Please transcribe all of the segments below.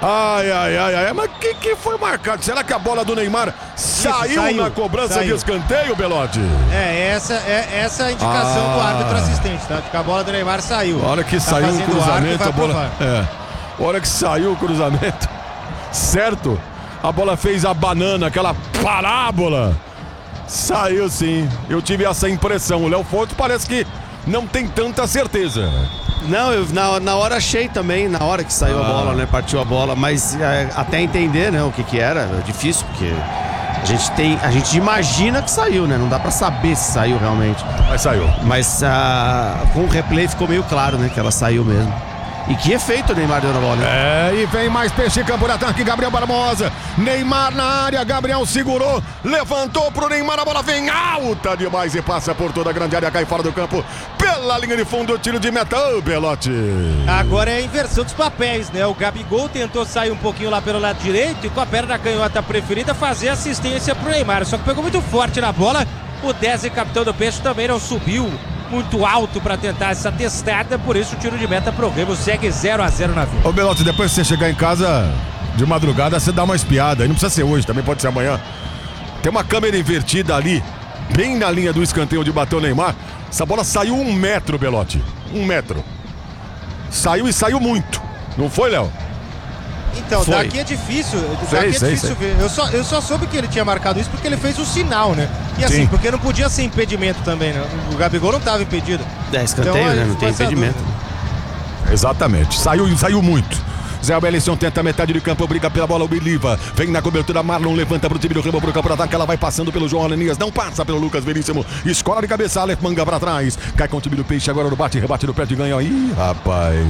Mas que foi marcado? Será que a bola do Neymar saiu na cobrança de escanteio, Belotti? Essa é a indicação do árbitro assistente, tá? De que a bola do Neymar saiu. A hora que saiu o cruzamento, a bola... A hora que saiu o cruzamento, certo? A bola fez a banana, aquela parábola. Saiu sim, eu tive essa impressão. O Léo Fontes parece que não tem tanta certeza. Não, eu na hora achei também, na hora que saiu a bola, né? Partiu a bola, mas até entender, né, o que era, é difícil, porque a gente imagina que saiu, né? Não dá pra saber se saiu realmente. Mas saiu. Mas com o replay ficou meio claro, né, que ela saiu mesmo. E que efeito o Neymar deu na bola, né? E vem mais peixe, campo de ataque, Gabriel Barbosa. Neymar na área, Gabriel segurou, levantou pro Neymar, a bola vem alta demais e passa por toda a grande área, cai fora do campo, pela linha de fundo, tiro de meta, Belotti. Agora é a inversão dos papéis, né? O Gabigol tentou sair um pouquinho lá pelo lado direito e com a perna canhota preferida fazer assistência pro Neymar, só que pegou muito forte na bola. O 10 capitão do Peixe também não subiu muito alto para tentar essa testada, por isso o tiro de meta pro Remo segue 0-0 na vida. Ô Belotti, depois que você chegar em casa de madrugada, você dá uma espiada, e não precisa ser hoje, também pode ser amanhã. Tem uma câmera invertida ali, bem na linha do escanteio onde bateu o Neymar. Essa bola saiu 1 metro, Belotti, 1 metro. Saiu e saiu muito, não foi, Léo? Então, daqui é difícil, ver. Eu só soube que ele tinha marcado isso porque ele fez o sinal, né? E assim, porque não podia ser impedimento também, né? O Gabigol não estava impedido. Escanteio, então, né? Não tem impedimento. Exatamente, saiu muito. Zé Wellison tenta a metade de campo, briga pela bola, o Biliva vem na cobertura, Marlon levanta pro time do Remo, pro campo de ataque, ela vai passando pelo João Ananias, não passa pelo Lucas Veríssimo, escola de cabeça, Aleph Manga pra trás, cai com o time do Peixe, agora no rebate no pé de ganho, ih, rapaz...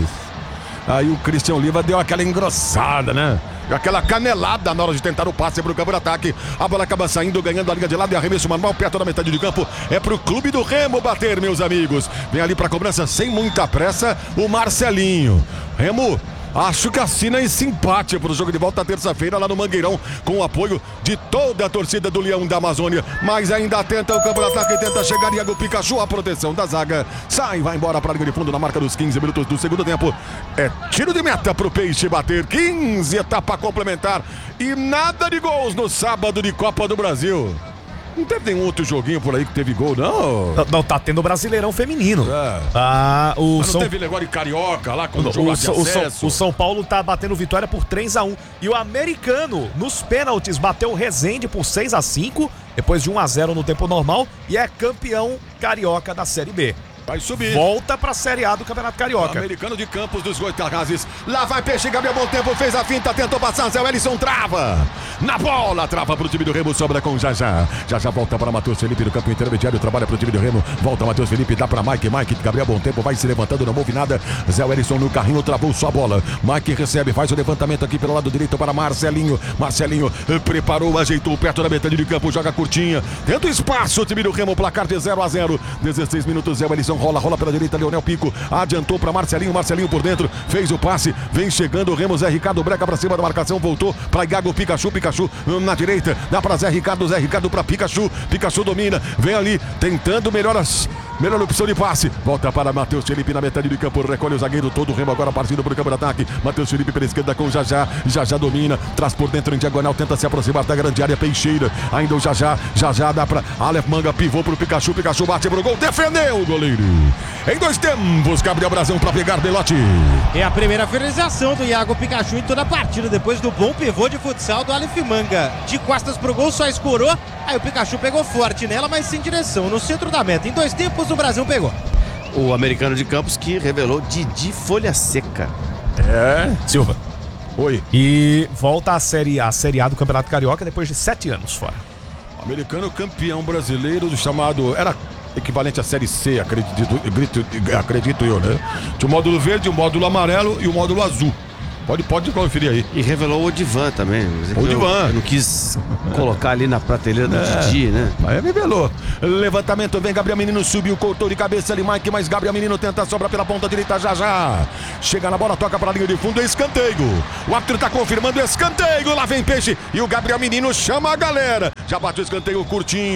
Aí o Christian Oliva deu aquela engrossada, né? Aquela canelada na hora de tentar o passe pro campo de ataque. A bola acaba saindo, ganhando a linha de lado e arremesso manual perto da metade de campo. É pro clube do Remo bater, meus amigos. Vem ali pra cobrança sem muita pressa o Marcelinho. Remo, acho que assina esse empate pro jogo de volta terça-feira lá no Mangueirão, com o apoio de toda a torcida do Leão da Amazônia. Mas ainda tenta o campo de ataque, tenta chegar Iago Pikachu, a proteção da zaga. Vai embora pra linha de fundo na marca dos 15 minutos do segundo tempo. É tiro de meta pro Peixe bater. 15 etapa complementar. E nada de gols no sábado de Copa do Brasil. Não teve nenhum outro joguinho por aí que teve gol, não? Não, tá tendo o Brasileirão Feminino. Mas não teve negócio de Carioca lá com o jogo de acesso? O São Paulo tá batendo vitória por 3-1. E o Americano, nos pênaltis, bateu o Resende por 6-5, depois de 1-0 no tempo normal, e é campeão carioca da Série B. Vai subir. Volta pra Série A do Campeonato Carioca. Americano de Campos dos Goitacazes. Lá vai Peixe, Gabriel Bom Tempo, fez a finta, tentou passar, Zé Wellison trava. Na bola, trava pro time do Remo, sobra com Jajá. Jajá volta para Matheus Felipe do campo intermediário, trabalha pro time do Remo. Volta Matheus Felipe, dá pra Mike, Gabriel Bom Tempo vai se levantando, não move nada. Zé Wellison no carrinho, travou sua bola. Mike recebe, faz o levantamento aqui pelo lado direito para Marcelinho. Marcelinho preparou, ajeitou perto da metade de campo, joga curtinha. Tenta o espaço, o time do Remo, placar de 0-0. 16 minutos, Zé Wellison rola pela direita, Leonel Pico adiantou para Marcelinho por dentro, fez o passe, vem chegando o Remo, Zé Ricardo Breca para cima da marcação, voltou para Iago Pikachu na direita, dá para Zé Ricardo para Pikachu domina, vem ali, tentando melhor opção de passe, volta para Matheus Felipe na metade do campo, recolhe o zagueiro todo, o Remo agora partindo para o campo de ataque, Matheus Felipe pela esquerda com o Jajá domina, traz por dentro em diagonal, tenta se aproximar da grande área Peixeira, ainda o Jajá dá para Aleph Manga, pivô pro Pikachu bate pro gol, defendeu o goleiro. Em 2 tempos, Gabriel Brazão para pegar Belotti. É a primeira finalização do Iago Pikachu em toda a partida, depois do bom pivô de futsal do Aleph Manga. De costas pro gol, só escorou. Aí o Pikachu pegou forte nela, mas sem direção, no centro da meta. Em 2 tempos, o Brasil pegou. O Americano de Campos que revelou Didi Folha Seca. Silva. Oi. E volta a Série A do Campeonato Carioca depois de 7 anos fora. Americano campeão brasileiro do chamado... Era equivalente à Série C, acredito eu, né? Tinha o módulo verde, o módulo amarelo e o módulo azul. Pode conferir aí. E revelou o Odivan também. Odivan. Eu não quis colocar ali na prateleira do Didi, né? Mas revelou. Levantamento, vem Gabriel Menino, subiu, cortou de cabeça ali, Mike, mas Gabriel Menino tenta sobrar pela ponta direita, já. Chega na bola, toca para a linha de fundo, escanteio. O árbitro tá confirmando escanteio, lá vem Peixe. E o Gabriel Menino chama a galera. Já bateu o escanteio curtinho.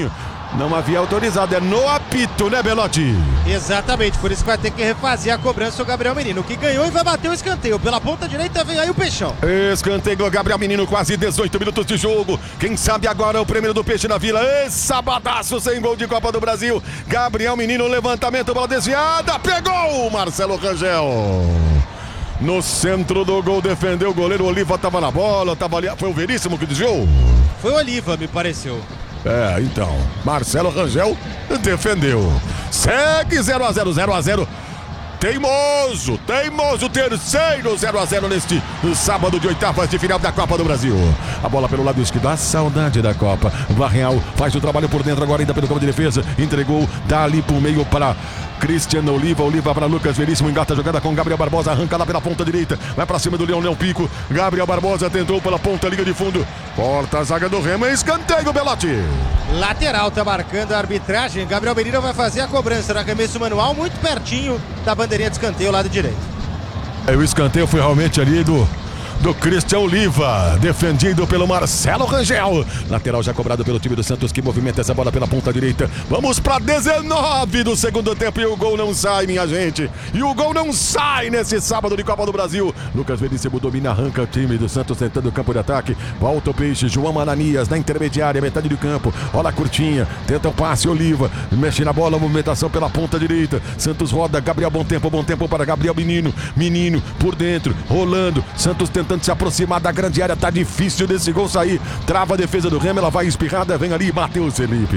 Não havia autorizado, é no apito, né, Belotti? Exatamente, por isso que vai ter que refazer a cobrança o Gabriel Menino, que ganhou e vai bater o escanteio. Pela ponta direita vem aí o Peixão. Escanteio do Gabriel Menino, quase 18 minutos de jogo. Quem sabe agora é o prêmio do Peixe na Vila. Sabadaço sem gol de Copa do Brasil. Gabriel Menino, levantamento, bola desviada, pegou Marcelo Rangel. No centro do gol, defendeu o goleiro, Oliva tava na bola, tava ali. Foi o Veríssimo que desviou? Foi o Oliva, me pareceu. Então, Marcelo Rangel defendeu. Segue 0-0, 0-0. Teimoso, terceiro 0-0 neste sábado de oitavas de final da Copa do Brasil. A bola pelo lado esquerdo, a saudade da Copa. Varreal faz o trabalho por dentro agora ainda pelo campo de defesa. Entregou, dá ali pro meio para Cristiano Oliva para Lucas Veríssimo, engata a jogada com Gabriel Barbosa, arranca lá pela ponta direita, vai pra cima do Leão Pico. Gabriel Barbosa tentou pela ponta, liga de fundo, corta a zaga do Remo, escanteio, Belotti. Lateral, tá marcando a arbitragem. Gabriel Menino vai fazer a cobrança no arremesso manual, muito pertinho da bandeirinha de escanteio, lado direito. O escanteio foi realmente ali do Cristian Oliva, defendido pelo Marcelo Rangel. Lateral já cobrado pelo time do Santos, que movimenta essa bola pela ponta direita. Vamos para 19 do segundo tempo e o gol não sai, minha gente. E o gol não sai nesse sábado de Copa do Brasil. Lucas Veríssimo domina, arranca o time do Santos tentando o campo de ataque. Volta o Peixe, João Ananias na intermediária, metade do campo. Olha a curtinha, tenta o passe, Oliva mexe na bola, movimentação pela ponta direita. Santos roda, Gabriel, bom tempo para Gabriel Menino por dentro, rolando. Santos tentando se aproximar da grande área, tá difícil desse gol sair. Trava a defesa do Remo, ela vai espirrada, vem ali Matheus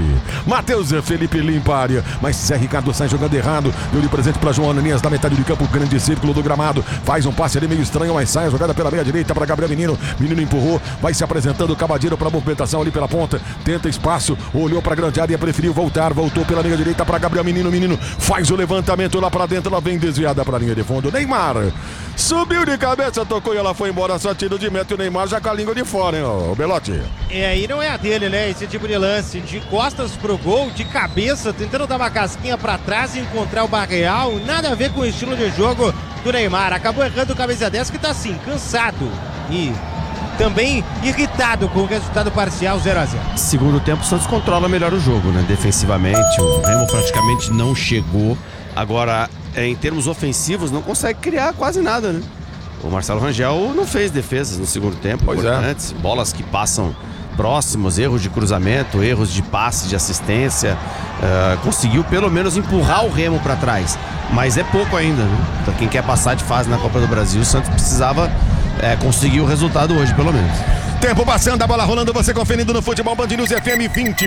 Felipe limpa a área, mas Zé Ricardo sai jogando errado, deu de presente para João Ananias na metade do campo, grande círculo do gramado, faz um passe ali meio estranho, mas sai a jogada pela meia direita para Gabriel Menino empurrou, vai se apresentando o Cavadeiro para movimentação ali pela ponta, tenta espaço, olhou para a grande área, preferiu voltou pela meia direita para Gabriel Menino faz o levantamento lá para dentro, ela vem desviada para a linha de fundo, Neymar subiu de cabeça, tocou e ela foi embora, só tiro de meta, o Neymar já com a língua de fora, hein, o Belotti. Aí não é a dele, né, esse tipo de lance, de costas pro gol, de cabeça, tentando dar uma casquinha pra trás e encontrar o Barreal, nada a ver com o estilo de jogo do Neymar, acabou errando o camisa 10 que tá assim, cansado e também irritado com o resultado parcial 0-0. Segundo tempo, o Santos controla melhor o jogo, né, defensivamente, o Remo praticamente não chegou, agora em termos ofensivos não consegue criar quase nada, né. O Marcelo Rangel não fez defesas no segundo tempo, importantes, bolas que passam próximos, erros de cruzamento, erros de passe, de assistência, conseguiu pelo menos empurrar o Remo para trás, mas é pouco ainda, né? Para quem quer passar de fase na Copa do Brasil, o Santos precisava conseguir o resultado hoje, pelo menos. Tempo passando, a bola rolando, você conferindo no Futebol Band News FM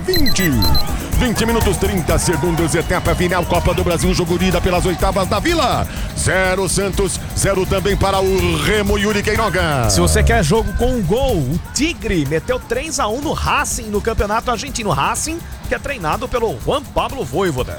20 minutos 30 segundos, etapa final, Copa do Brasil, jogo de ida pelas oitavas da Vila. 0 Santos, 0 também para o Remo, Yuri Queiroga. Se você quer jogo com um gol, o Tigre meteu 3-1 no Racing, no Campeonato Argentino. Racing, que é treinado pelo Juan Pablo Voivoda.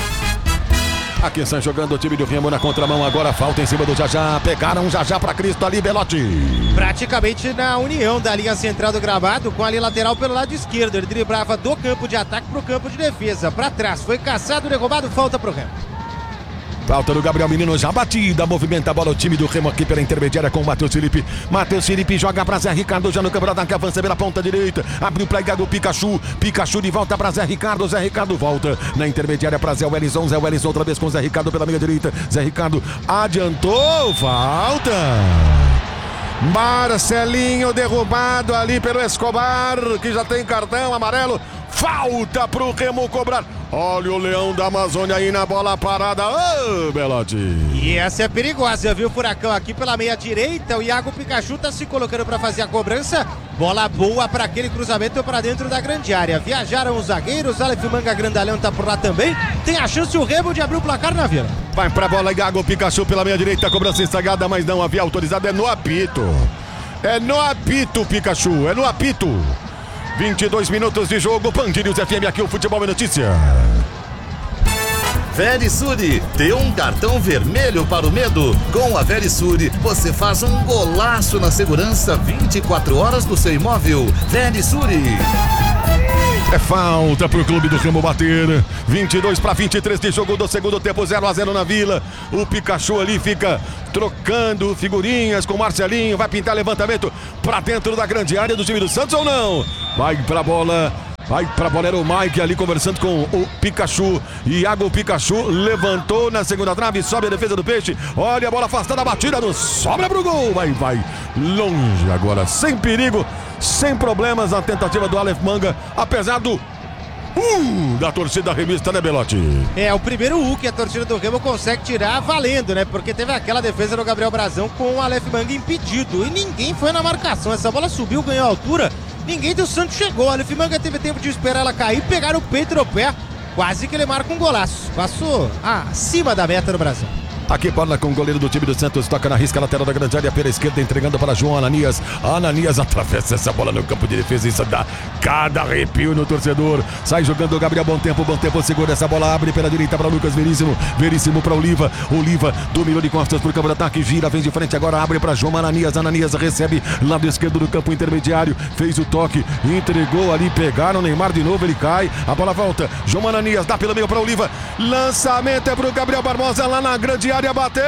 Aqui estão jogando o time do Remo na contramão, agora falta em cima do Jajá, pegaram o Jajá para Cristo ali, Belotti. Praticamente na união da linha central do gramado com a linha lateral pelo lado esquerdo, ele driblava do campo de ataque pro campo de defesa, para trás, foi caçado, derrubado, falta pro Remo. Falta do Gabriel Menino, já batida, movimenta a bola o time do Remo aqui pela intermediária com o Matheus Felipe joga pra Zé Ricardo, já no campo que avança pela ponta direita, abriu pra Igago Pikachu de volta pra Zé Ricardo volta na intermediária pra Zé Wellison outra vez com Zé Ricardo pela meia direita, Zé Ricardo adiantou, falta. Marcelinho derrubado ali pelo Escobar, que já tem cartão amarelo. Falta pro Remo cobrar. Olha o Leão da Amazônia aí na bola parada. Ô, Belotti. E essa é perigosa, viu? Furacão aqui pela meia direita. O Iago Pikachu tá se colocando para fazer a cobrança. Bola boa para aquele cruzamento para dentro da grande área. Viajaram os zagueiros. Aleph Manga Grandalhão tá por lá também. Tem a chance o Remo de abrir o placar na Vila. Vai pra bola, Iago Pikachu pela meia direita. Cobrança estragada, mas não havia autorizado. É no apito. É no apito, Pikachu. É no apito. 22 minutos de jogo, Band News FM, aqui o Futebol é Notícia. Verisure, dê um cartão vermelho para o medo. Com a Verisure, você faz um golaço na segurança 24 horas do seu imóvel. Verisure. É falta pro clube do Remo bater. 22-23 de jogo do segundo tempo, 0-0 na Vila. O Pikachu ali fica trocando figurinhas com o Marcelinho. Vai pintar levantamento pra dentro da grande área do time do Santos ou não? Vai pra bola. Vai pra bola, era o Mike ali conversando com o Pikachu. Iago Pikachu levantou na segunda trave, sobe a defesa do Peixe. Olha a bola afastada, a batida do sobra pro gol. Vai longe agora, sem perigo, sem problemas a tentativa do Aleph Manga, apesar do da torcida remista, né, Belotti? É, o primeiro que a torcida do Remo consegue tirar valendo, né? Porque teve aquela defesa do Gabriel Brazão com o Aleph Manga impedido e ninguém foi na marcação. Essa bola subiu, ganhou altura, ninguém do Santos chegou. O Aleph Manga teve tempo de esperar ela cair, pegar o peito no pé. Quase que ele marca um golaço. Passou acima da meta do Brasil. Aqui bola com o goleiro do time do Santos, toca na risca lateral da grande área pela esquerda, entregando para João Ananias. Ananias atravessa essa bola no campo de defesa, isso dá cada arrepio no torcedor. Sai jogando o Gabriel, bom tempo segura essa bola, abre pela direita para Lucas Veríssimo, Veríssimo para Oliva dominou de costas pro campo de ataque, gira, vem de frente agora, abre para João Ananias. Ananias recebe lado esquerdo do campo intermediário, fez o toque, entregou ali, pegaram o Neymar de novo, ele cai, a bola volta, João Ananias dá pelo meio para Oliva, lançamento é pro Gabriel Barbosa lá na grande área, bateu,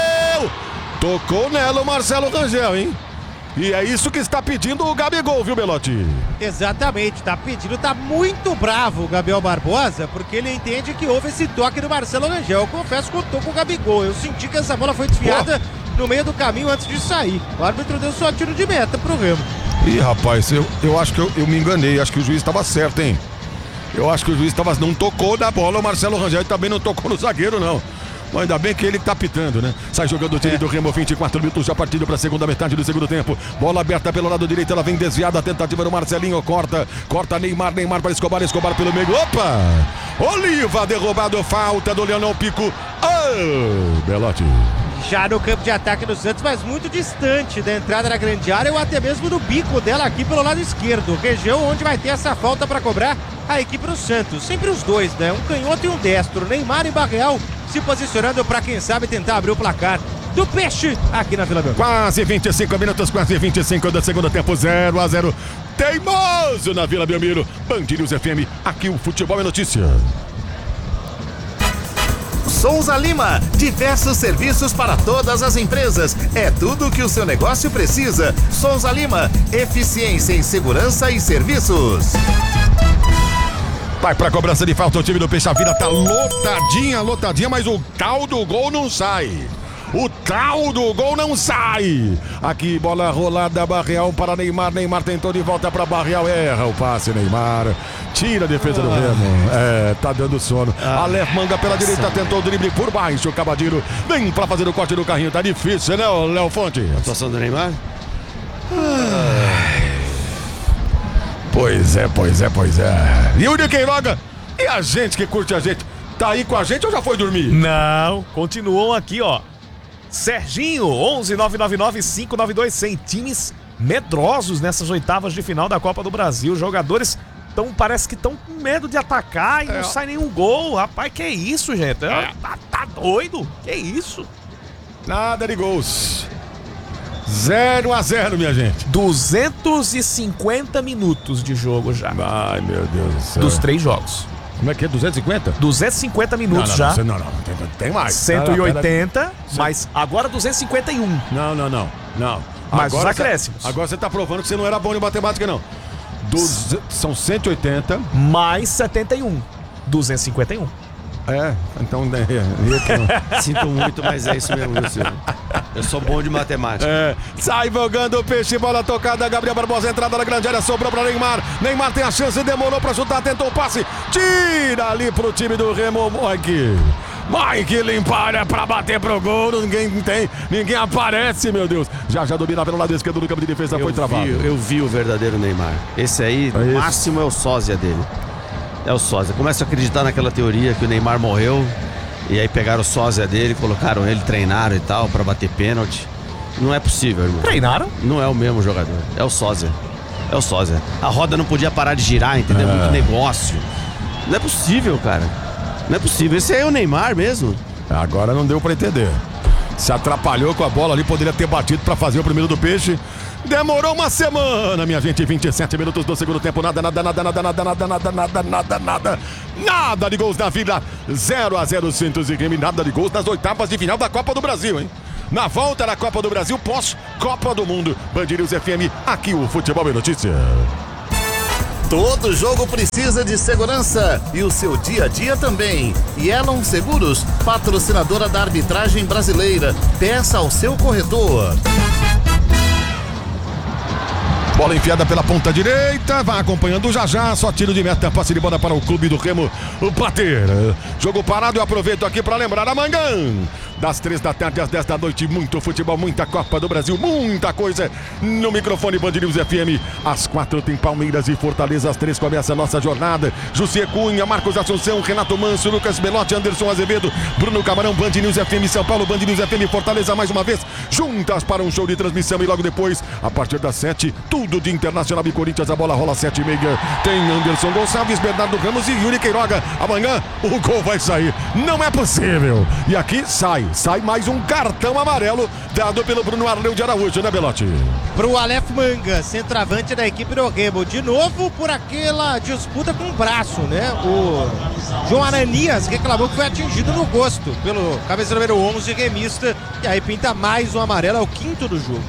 tocou nela o Marcelo Rangel, hein? E é isso que está pedindo o Gabigol, viu, Belotti? Exatamente, tá pedindo, tá muito bravo o Gabriel Barbosa, porque ele entende que houve esse toque do Marcelo Rangel. Eu confesso que eu tô com o Gabigol, eu senti que essa bola foi desviada no meio do caminho antes de sair. O árbitro deu só tiro de meta pro Remo. Ih, rapaz, eu acho que eu me enganei, acho que o juiz estava certo, hein? Eu acho que o juiz não tocou na bola, o Marcelo Rangel também não tocou no zagueiro, não. Mas ainda bem que ele tá pitando, né? Sai jogando o time do Remo, 24 minutos já partido para a segunda metade do segundo tempo. Bola aberta pelo lado direito, ela vem desviada, a tentativa do Marcelinho, corta Neymar para Escobar pelo meio. Opa! Oliva derrubado, falta do Leonel Pico. Belotti. Já no campo de ataque do Santos, mas muito distante da entrada na grande área ou até mesmo do bico dela aqui pelo lado esquerdo. Região onde vai ter essa falta para cobrar a equipe do Santos. Sempre os dois, né? Um canhoto e um destro. Neymar e Barreal se posicionando para, quem sabe, tentar abrir o placar do Peixe aqui na Vila Belmiro. Quase 25 minutos, quase 25 do segundo tempo, 0-0. Teimoso na Vila Belmiro. Band News FM, aqui o futebol é notícia. Souza Lima, diversos serviços para todas as empresas. É tudo o que o seu negócio precisa. Souza Lima, eficiência em segurança e serviços. Vai pra cobrança de falta o time do Peixe, a vida tá lotadinha, mas o tal do gol não sai. O tal do gol não sai. Aqui, bola rolada, Barreal para Neymar. Neymar tentou de volta para Barreal. Erra o passe, Neymar. Tira a defesa do Remo. Tá dando sono. Aleph Manga pela direita, tentou o drible por baixo. O Cavadiro vem pra fazer o corte do carrinho. Tá difícil, né, Léo Fonte? A situação do Neymar? Pois é. Yuri Queiroga, e a gente que curte a gente? Tá aí com a gente ou já foi dormir? Não, continuam aqui, ó. Serginho, 11-999-592-100. Times medrosos nessas oitavas de final da Copa do Brasil. Jogadores parece que estão com medo de atacar e não sai nenhum gol. Rapaz, que isso, gente? Tá doido? Que isso? Nada de gols. 0-0, minha gente. 250 minutos de jogo já. Ai, meu Deus do céu. Dos 3 jogos. Como é que é? 250? 250 minutos já. Não, tem mais. 180, mas agora 251. Não. Mas os acréscimos. Agora você tá provando que você não era bom em matemática, não. São 180. Mais 71. 251. Então... Sinto muito, mas é isso mesmo, Luciano. Eu sou bom de matemática. Sai jogando o Peixe, bola tocada, Gabriel Barbosa, entrada na grande área, sobrou pra Neymar. Neymar tem a chance, demorou pra chutar, tentou o passe, tira ali pro time do Remo. Mike limpar pra bater pro gol, ninguém aparece, meu Deus. Já domina pelo lado esquerdo do campo de defesa, foi travado. Eu vi o verdadeiro Neymar. Esse aí, no máximo, é o sósia dele. É o sósia. Começo a acreditar naquela teoria que o Neymar morreu e aí pegaram o sósia dele, colocaram ele, treinaram e tal pra bater pênalti. Não é possível, irmão. Treinaram? Não é o mesmo jogador. É o sósia. A roda não podia parar de girar, entendeu? Muito negócio. Não é possível, cara. Não é possível. Esse aí é o Neymar mesmo. Agora não deu pra entender. Se atrapalhou com a bola ali, poderia ter batido pra fazer o primeiro do Peixe. Demorou uma semana, minha gente. 27 minutos do segundo tempo. Nada de gols na Vila. 0-0 Santos e Grêmio. Nada de gols nas oitavas de final da Copa do Brasil, hein? Na volta da Copa do Brasil, pós-Copa do Mundo. Band News FM, aqui o Futebol é Notícia. Todo jogo precisa de segurança e o seu dia a dia também. Yellow Seguros, patrocinadora da arbitragem brasileira. Peça ao seu corretor. Bola enfiada pela ponta direita, vai acompanhando já, só tiro de meta, passe de bola para o Clube do Remo bater. Jogo parado, eu aproveito aqui para lembrar amanhã, das 3 da tarde às 10 da noite, muito futebol, muita Copa do Brasil, muita coisa no microfone Band News FM. Às 4 tem Palmeiras e Fortaleza, às 3 começa a nossa jornada. José Cunha, Marcos Assunção, Renato Manso, Lucas Belotti, Anderson Azevedo, Bruno Camarão, Band News FM São Paulo, Band News FM Fortaleza, mais uma vez, juntas para um show de transmissão. E logo depois, a partir das 7, tudo de Internacional e Corinthians, a bola rola 7h30. Tem Anderson Gonçalves, Bernardo Ramos e Yuri Queiroga. Amanhã o gol vai sair, não é possível. E aqui sai mais um cartão amarelo dado pelo Bruno Arleu de Araújo, né, Belotti? Pro Aleph Manga, centroavante da equipe do Remo, de novo por aquela disputa com o braço, né? O João Ananias reclamou que foi atingido no rosto pelo cabeça número 11 remista, e aí pinta mais um amarelo, é o quinto do jogo.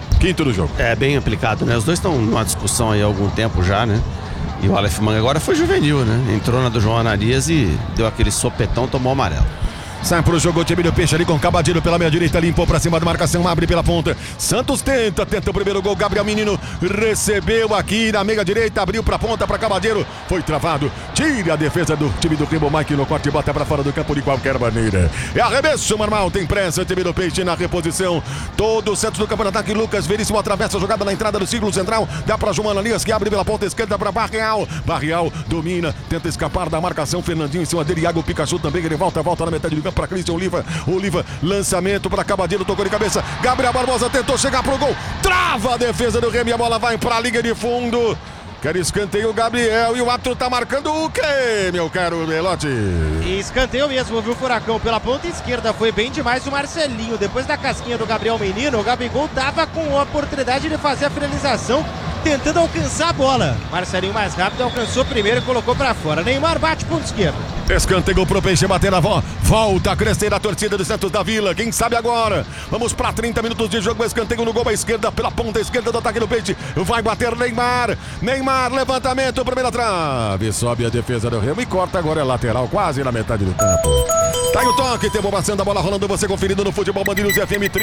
É bem aplicado, né? Os dois estão numa discussão aí há algum tempo já, né? E o Aleph Manga agora foi juvenil, né? Entrou na do João Ananias e deu aquele sopetão, tomou amarelo. Sai pro jogo o time do Peixe ali com Cabadilho pela meia direita, limpou pra cima da marcação, abre pela ponta. Santos tenta o primeiro gol, Gabriel Menino recebeu aqui na meia direita, abriu pra ponta pra Cabadilho, foi travado, tira a defesa do time do Remo, Mike no corte, bota pra fora do campo de qualquer maneira. É arremesso normal, tem pressa, time do Peixe na reposição. Todo o Santos no campo de ataque, Lucas Veríssimo atravessa a jogada na entrada do círculo central, dá pra João Ananias que abre pela ponta esquerda pra Barreal. Barreal domina, tenta escapar da marcação, Fernandinho em cima dele, Iago Pikachu também, ele volta na metade do campo para Christian Oliva, lançamento para Cabadilho, tocou de cabeça, Gabriel Barbosa tentou chegar pro gol, trava a defesa do Remo e a bola vai para a linha de fundo. Quer escanteio o Gabriel e o árbitro tá marcando o quê, meu caro Belotti? E escanteio mesmo, viu, Furacão? Pela ponta esquerda foi bem demais o Marcelinho. Depois da casquinha do Gabriel Menino, o Gabigol tava com a oportunidade de fazer a finalização, tentando alcançar a bola. Marcelinho mais rápido, alcançou primeiro e colocou pra fora. Neymar bate ponto esquerdo. Escanteio pro Peixe bater na volta a crescer a torcida do Santos da Vila. Quem sabe agora? Vamos pra 30 minutos de jogo. Escanteio no gol à esquerda, pela ponta esquerda do ataque do Peixe. Vai bater Neymar, levantamento, primeira trave. Sobe a defesa do Remo e corta agora é lateral, quase na metade do campo. Tá aí o toque, tempo passando, a bola rolando, você conferindo no Futebol Band News FM.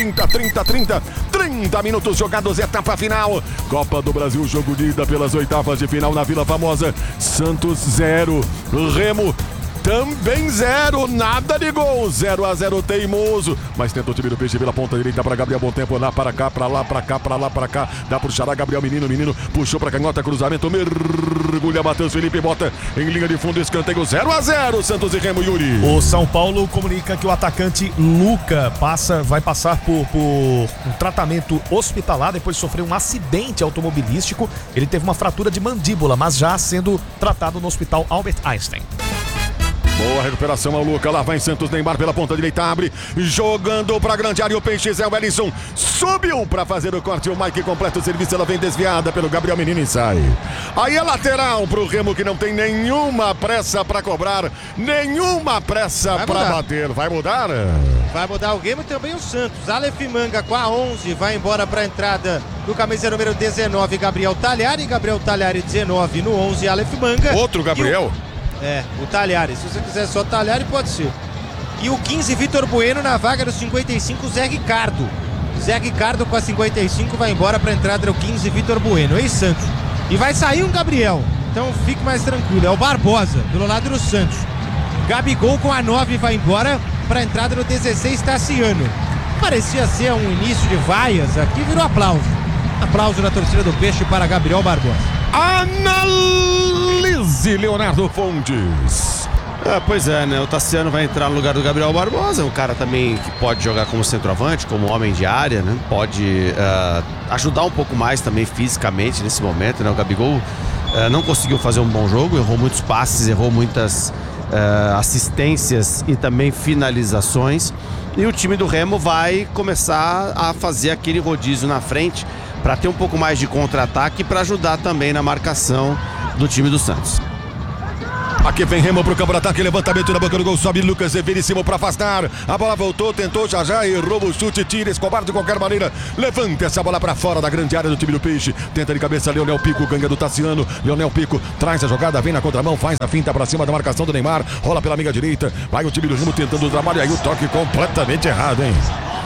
30 minutos jogados, etapa final. Copa do Brasil, jogo de ida pelas oitavas de final na Vila Famosa. Santos 0, Remo também 0, nada de gol, 0-0 teimoso, mas tenta o time do Peixe pela ponta direita para Gabriel, bom tempo, lá para cá, para lá, para cá, dá pro Xará, Gabriel Menino, puxou para canhota, cruzamento, mergulha, Matheus Felipe, bota em linha de fundo, escanteio, 0-0, Santos e Remo, Yuri. O São Paulo comunica que o atacante Luca vai passar por um tratamento hospitalar depois de sofrer um acidente automobilístico. Ele teve uma fratura de mandíbula, mas já sendo tratado no hospital Albert Einstein. Boa recuperação ao Luca, lá vai Santos, Neymar pela ponta direita, abre, jogando pra grande área, o Peixe, Zé Wellington subiu pra fazer o corte, o Mike completa o serviço, ela vem desviada pelo Gabriel Menino e sai. Aí é lateral pro Remo, que não tem nenhuma pressa pra cobrar, nenhuma pressa pra bater. Vai mudar? Vai mudar o Remo e também o Santos. Aleph Manga com a 11 vai embora pra entrada do camisa número 19, Gabriel Talhari, 19 no 11, Aleph Manga. Outro Gabriel? O Talhari, se você quiser só Talhari pode ser. E o 15, Vitor Bueno na vaga do 55, Zé Ricardo. Zé Ricardo com a 55 vai embora para a entrada do 15, Vitor Bueno, ex-Santos. E vai sair um Gabriel, então fique mais tranquilo, é o Barbosa, pelo lado do Santos. Gabigol com a 9 vai embora para a entrada do 16, Tassiano. Parecia ser um início de vaias, aqui virou aplauso. Aplauso da torcida do Peixe para Gabriel Barbosa. Analise, Leonardo Fontes. Pois é, né? O Tassiano vai entrar no lugar do Gabriel Barbosa, um cara também que pode jogar como centroavante, como homem de área, né? Pode ajudar um pouco mais também fisicamente nesse momento, né? O Gabigol não conseguiu fazer um bom jogo, errou muitos passes, errou muitas assistências e também finalizações. E o time do Remo vai começar a fazer aquele rodízio na frente para ter um pouco mais de contra-ataque e para ajudar também na marcação do time do Santos. Aqui vem Remo pro campo de ataque, levantamento na boca do gol, sobe Lucas Veríssimo para afastar. A bola voltou, tentou já, errou o chute, tira Escobar de qualquer maneira. Levanta essa bola para fora da grande área do time do Peixe. Tenta de cabeça Leonel Pico, ganha do Tassiano. Leonel Pico traz a jogada, vem na contramão, faz a finta para cima da marcação do Neymar. Rola pela amiga direita, vai o time do Remo tentando o trabalho. Aí o toque completamente errado, hein?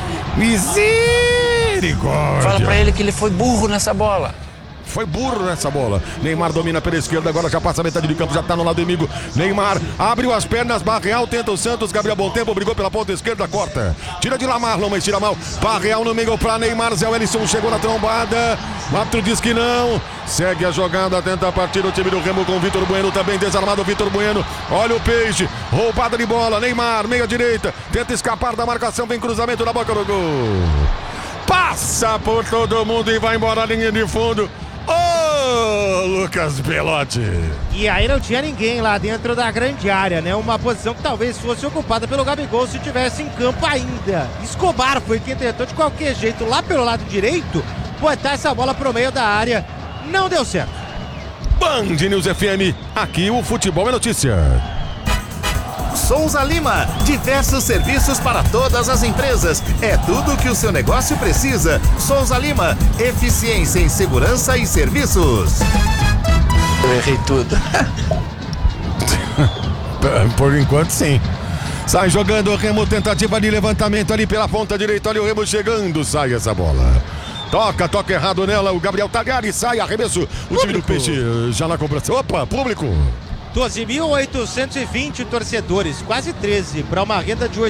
Misericórdia! Fala pra ele que ele foi burro nessa bola. Foi burro nessa bola. Neymar domina pela esquerda, agora já passa a metade de campo, já tá no lado inimigo. Neymar abriu as pernas, Barreal tenta o Santos, Gabriel Bontempo brigou pela ponta esquerda, corta. Tira de lá Marlon, mas tira mal. Barreal no meio pra Neymar, Zé Wellison chegou na trombada. O árbitro diz que não. Segue a jogada, tenta partir o time do Remo com Vitor Bueno, também desarmado Vitor Bueno. Olha o Peixe, roubada de bola, Neymar, meia direita, tenta escapar da marcação, vem cruzamento na boca do gol. Passa por todo mundo e vai embora a linha de fundo. Ô, Lucas Belotti. E aí não tinha ninguém lá dentro da grande área, né? Uma posição que talvez fosse ocupada pelo Gabigol se tivesse em campo ainda. Escobar foi quem tentou de qualquer jeito lá pelo lado direito botar essa bola pro meio da área. Não deu certo. Band News FM, aqui o futebol é notícia. Souza Lima, diversos serviços para todas as empresas. É tudo o que o seu negócio precisa. Souza Lima, eficiência em segurança e serviços. Eu errei tudo. Por enquanto, sim. Sai jogando o Remo, tentativa de levantamento ali pela ponta direita. Olha o Remo chegando, sai essa bola. Toca errado nela, o Gabriel Tagari sai, arremesso. O time do Peixe já na cobrança. Opa, público. 12.820 torcedores, quase 13, para uma renda de R$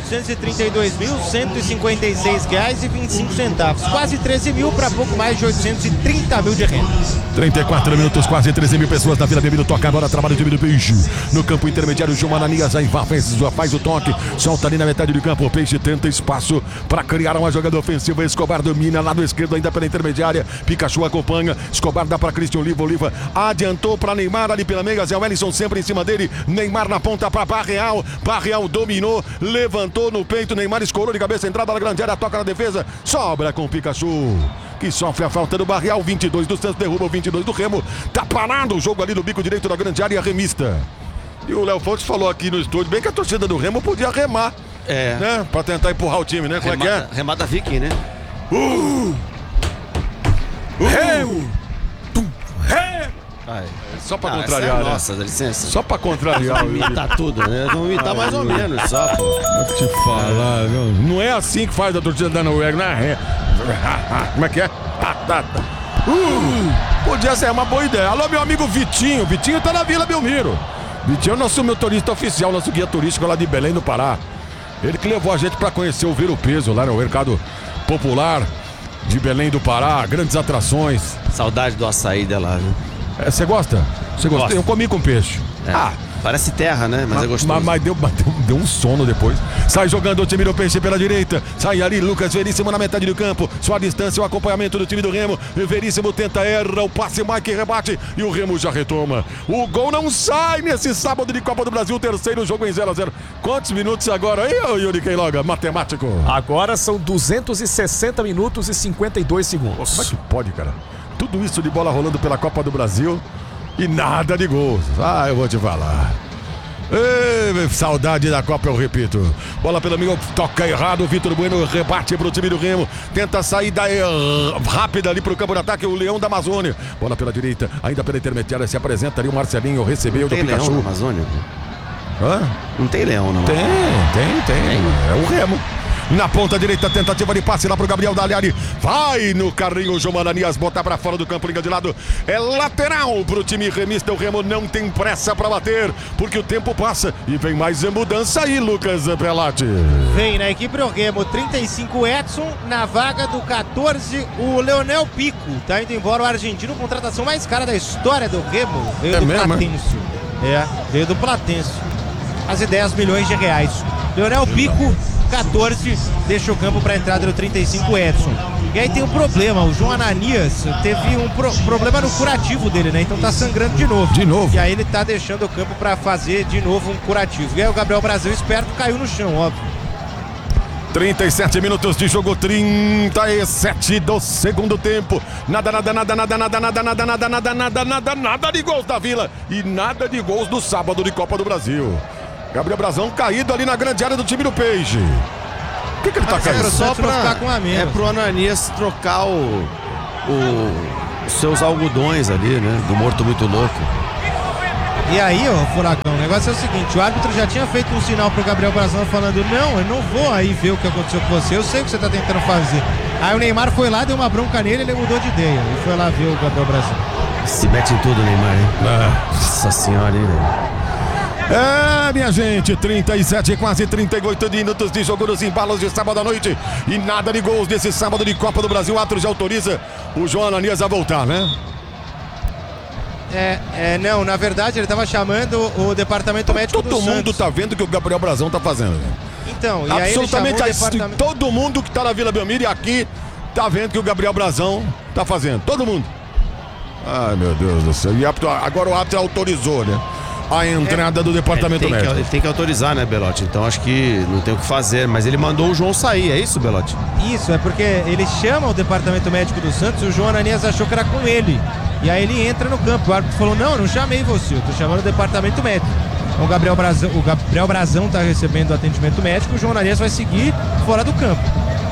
832.156,25. Quase 13 mil para pouco mais de 830 mil de renda. 34 minutos, quase 13 mil pessoas na Vila Belmiro. Toca agora, trabalho do time do Peixe. No campo intermediário, João Ananias já faz o toque. Solta ali na metade do campo. O Peixe tenta espaço para criar uma jogada ofensiva. Escobar domina, lado esquerdo ainda pela intermediária. Pikachu acompanha. Escobar dá para Cristian Oliva. Oliva adiantou para Neymar ali pela meia. Zé Wellison sempre em cima dele. Neymar na ponta para Barreal. Barreal dominou, levantou no peito. Neymar escorou de cabeça, entrada na grande área, toca na defesa. Sobra com o Pikachu, que sofre a falta do Barreal. 22 do Santos, derruba o 22 do Remo. Tá parado o jogo ali no bico direito da grande área, remista. E o Léo Fontes falou aqui no estúdio, bem que a torcida do Remo podia remar, né? Pra tentar empurrar o time, né? Como é que é? Remada Viking, né? Remo! Ai. Só pra contrariar, né? Nossa, dá licença. Só pra contrariar. Imitar tudo, né? Vamos imitar mais ou menos, só, pô. Vou te falar, não é assim que faz a torcida da Noruega, né? Como é que é? Podia ser uma boa ideia. Alô, meu amigo Vitinho. Vitinho tá na Vila Belmiro. Vitinho é o nosso motorista oficial, nosso guia turístico lá de Belém do Pará. Ele que levou a gente pra conhecer o Viro Peso lá no mercado popular de Belém do Pará. Grandes atrações. Saudade do açaí dela, viu? Você gosta? Você gosta? Gosto. Eu comi com peixe. Parece terra, né? Mas é gostoso. Mas deu um sono depois. Sai jogando o time do Peixe pela direita. Sai ali Lucas Veríssimo na metade do campo. Só a distância, o acompanhamento do time do Remo. Veríssimo tenta, erra o passe, Mike rebate e o Remo já retoma. O gol não sai nesse sábado de Copa do Brasil. Terceiro jogo em 0-0. Quantos minutos agora aí, Yuri Queiroga? Matemático. Agora são 260 minutos e 52 segundos. Como é que pode, cara? Tudo isso de bola rolando pela Copa do Brasil e nada de gols. Eu vou te falar. Saudade da Copa, eu repito. Bola pelo meio, toca errado. Vitor Bueno rebate pro time do Remo. Tenta sair rápida ali pro campo de ataque. O Leão da Amazônia. Bola pela direita, ainda pela intermediária. Se apresenta ali o Marcelinho. Recebeu do Pikachu. Leão na Amazônia? Hã? Não tem leão, não. Tem. É o Remo. Na ponta direita, tentativa de passe lá pro Gabriel Daliari. Vai no carrinho, João Ananias, bota pra fora do campo, liga de lado. É lateral pro time remista. O Remo não tem pressa pra bater, porque o tempo passa e vem mais mudança aí, Lucas Pelati. Vem na equipe do Remo, 35 Edson, na vaga do 14, o Leonel Pico. Tá indo embora o argentino, contratação mais cara da história do Remo. Veio do Platense. Veio do Platense. Quase 10 milhões de reais. Leonel Pico, 14, deixa o campo para a entrada do 35 Edson. E aí tem um problema, o João Ananias teve um problema no curativo dele, né? Então tá sangrando de novo. E aí ele tá deixando o campo para fazer de novo um curativo. E aí o Gabriel Brasil, esperto, caiu no chão, óbvio. 37 minutos de jogo, 37 do segundo tempo. Nada de gols da Vila e nada de gols do sábado de Copa do Brasil. Gabriel Brazão caído ali na grande área do time do Peixe. Por que ele tá caindo? Só pra ficar com a menos. É pro Ananias trocar os seus algodões ali, né? Do morto muito louco. E aí, ô Furacão, o negócio é o seguinte, o árbitro já tinha feito um sinal pro Gabriel Brazão falando, não, eu não vou aí ver o que aconteceu com você, eu sei o que você tá tentando fazer. Aí o Neymar foi lá, deu uma bronca nele, ele mudou de ideia e foi lá ver o Gabriel Brazão. Se mete em tudo, Neymar, hein? Nossa senhora, hein, velho? Minha gente, 37, quase 38 minutos de jogo nos embalos de sábado à noite. E nada de gols desse sábado de Copa do Brasil. O árbitro já autoriza o João Ananias a voltar, né? Não, na verdade ele tava chamando o departamento médico do Todo mundo Santos. tá vendo o que o Gabriel Brazão tá fazendo. Então, e aí Absolutamente ele chamou o departamento... todo mundo que tá na Vila Belmiro e aqui tá vendo o que o Gabriel Brazão tá fazendo. Todo mundo. Ai, meu Deus do céu. E agora o árbitro autorizou, né? A entrada do departamento médico. Ele tem que autorizar, né, Belotti? Então acho que não tem o que fazer. Mas ele mandou o João sair, é isso, Belotti? Isso, é porque ele chama o departamento médico do Santos e o João Ananias achou que era com ele. E aí ele entra no campo. O árbitro falou, não chamei você, eu tô chamando o departamento médico. Então o Gabriel Brazão tá recebendo atendimento médico, o João Ananias vai seguir fora do campo.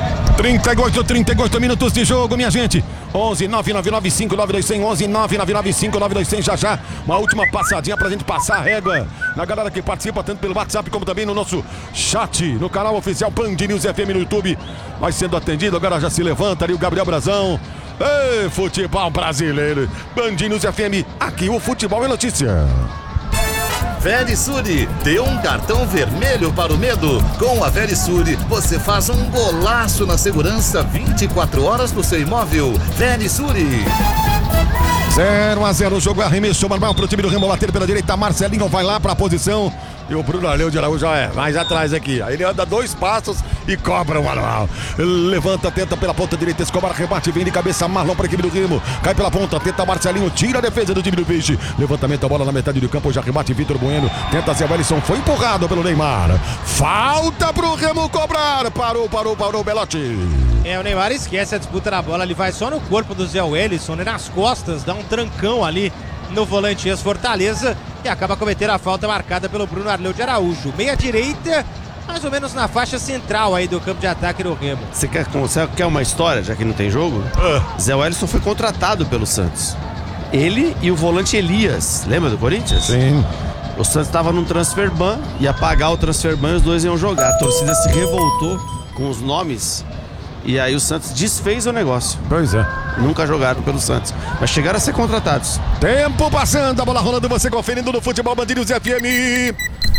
38 minutos de jogo, minha gente. 11 999592100, 11 999592100. Já uma última passadinha pra gente passar a régua na galera que participa tanto pelo WhatsApp como também no nosso chat, no canal oficial Band News FM no YouTube. Vai sendo atendido, agora já se levanta ali o Gabriel Brazão. Ei, futebol brasileiro, Band News FM, aqui o futebol é notícia. Verisure, dê um cartão vermelho para o medo. Com a Verisure, você faz um golaço na segurança 24 horas do seu imóvel. Verisure. 0-0 o jogo, arremesso normal para o time do Remo, bater pela direita, Marcelinho vai lá para a posição e o Bruno Arleu de Araújo já é mais atrás aqui. Aí ele anda 2 passos e cobra o manual. Levanta, tenta pela ponta direita, Escobar rebate, vem de cabeça, Marlon para a equipe do Remo, cai pela ponta, tenta Marcelinho, tira a defesa do time do Peixe, levantamento, a bola na metade do campo, já rebate Vitor Bueno, tenta Zé Wellison, foi empurrado pelo Neymar. Falta pro Remo cobrar, parou, Belotti. O Neymar esquece a disputa na bola, ele vai só no corpo do Zé Wellison, né, nas costas, dá um trancão ali no volante ex-Fortaleza e acaba cometendo a falta marcada pelo Bruno Arleu de Araújo. Meia direita, mais ou menos na faixa central aí do campo de ataque do Remo. Você quer uma história, já que não tem jogo? Zé Wellison foi contratado pelo Santos. Ele e o volante Elias, lembra do Corinthians? Sim. O Santos estava num transfer ban, ia pagar o transfer ban e os dois iam jogar. A torcida se revoltou com os nomes e aí o Santos desfez o negócio. Pois é. Nunca jogaram pelo Santos, mas chegaram a ser contratados. Tempo passando, a bola rolando, você conferindo no Futebol Band News FM.